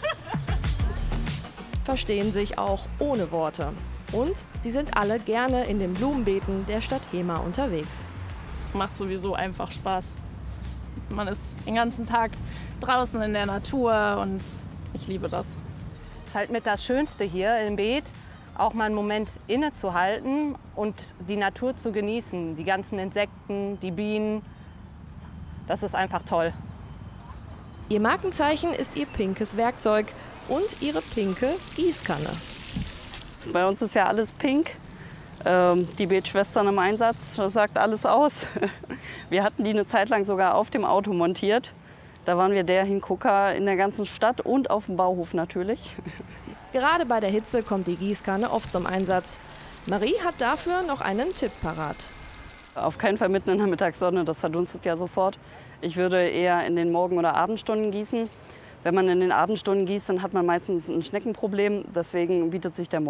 Verstehen sich auch ohne Worte. Und sie sind alle gerne in den Blumenbeeten der Stadt Hemer unterwegs. Es macht sowieso einfach Spaß. Es Man ist den ganzen Tag draußen in der Natur und ich liebe das. Das ist halt mit das Schönste hier im Beet, auch mal einen Moment innezuhalten und die Natur zu genießen. Die ganzen Insekten, die Bienen, das ist einfach toll. Ihr Markenzeichen ist ihr pinkes Werkzeug und ihre pinke Gießkanne. Bei uns ist ja alles pink. Die Beetschwestern im Einsatz, das sagt alles aus. Wir hatten die eine Zeit lang sogar auf dem Auto montiert. Da waren wir der Hingucker in der ganzen Stadt und auf dem Bauhof natürlich. Gerade bei der Hitze kommt die Gießkanne oft zum Einsatz. Marie hat dafür noch einen Tipp parat. Auf keinen Fall mitten in der Mittagssonne, das verdunstet ja sofort. Ich würde eher in den Morgen- oder Abendstunden gießen. Wenn man in den Abendstunden gießt, dann hat man meistens ein Schneckenproblem. Deswegen bietet sich der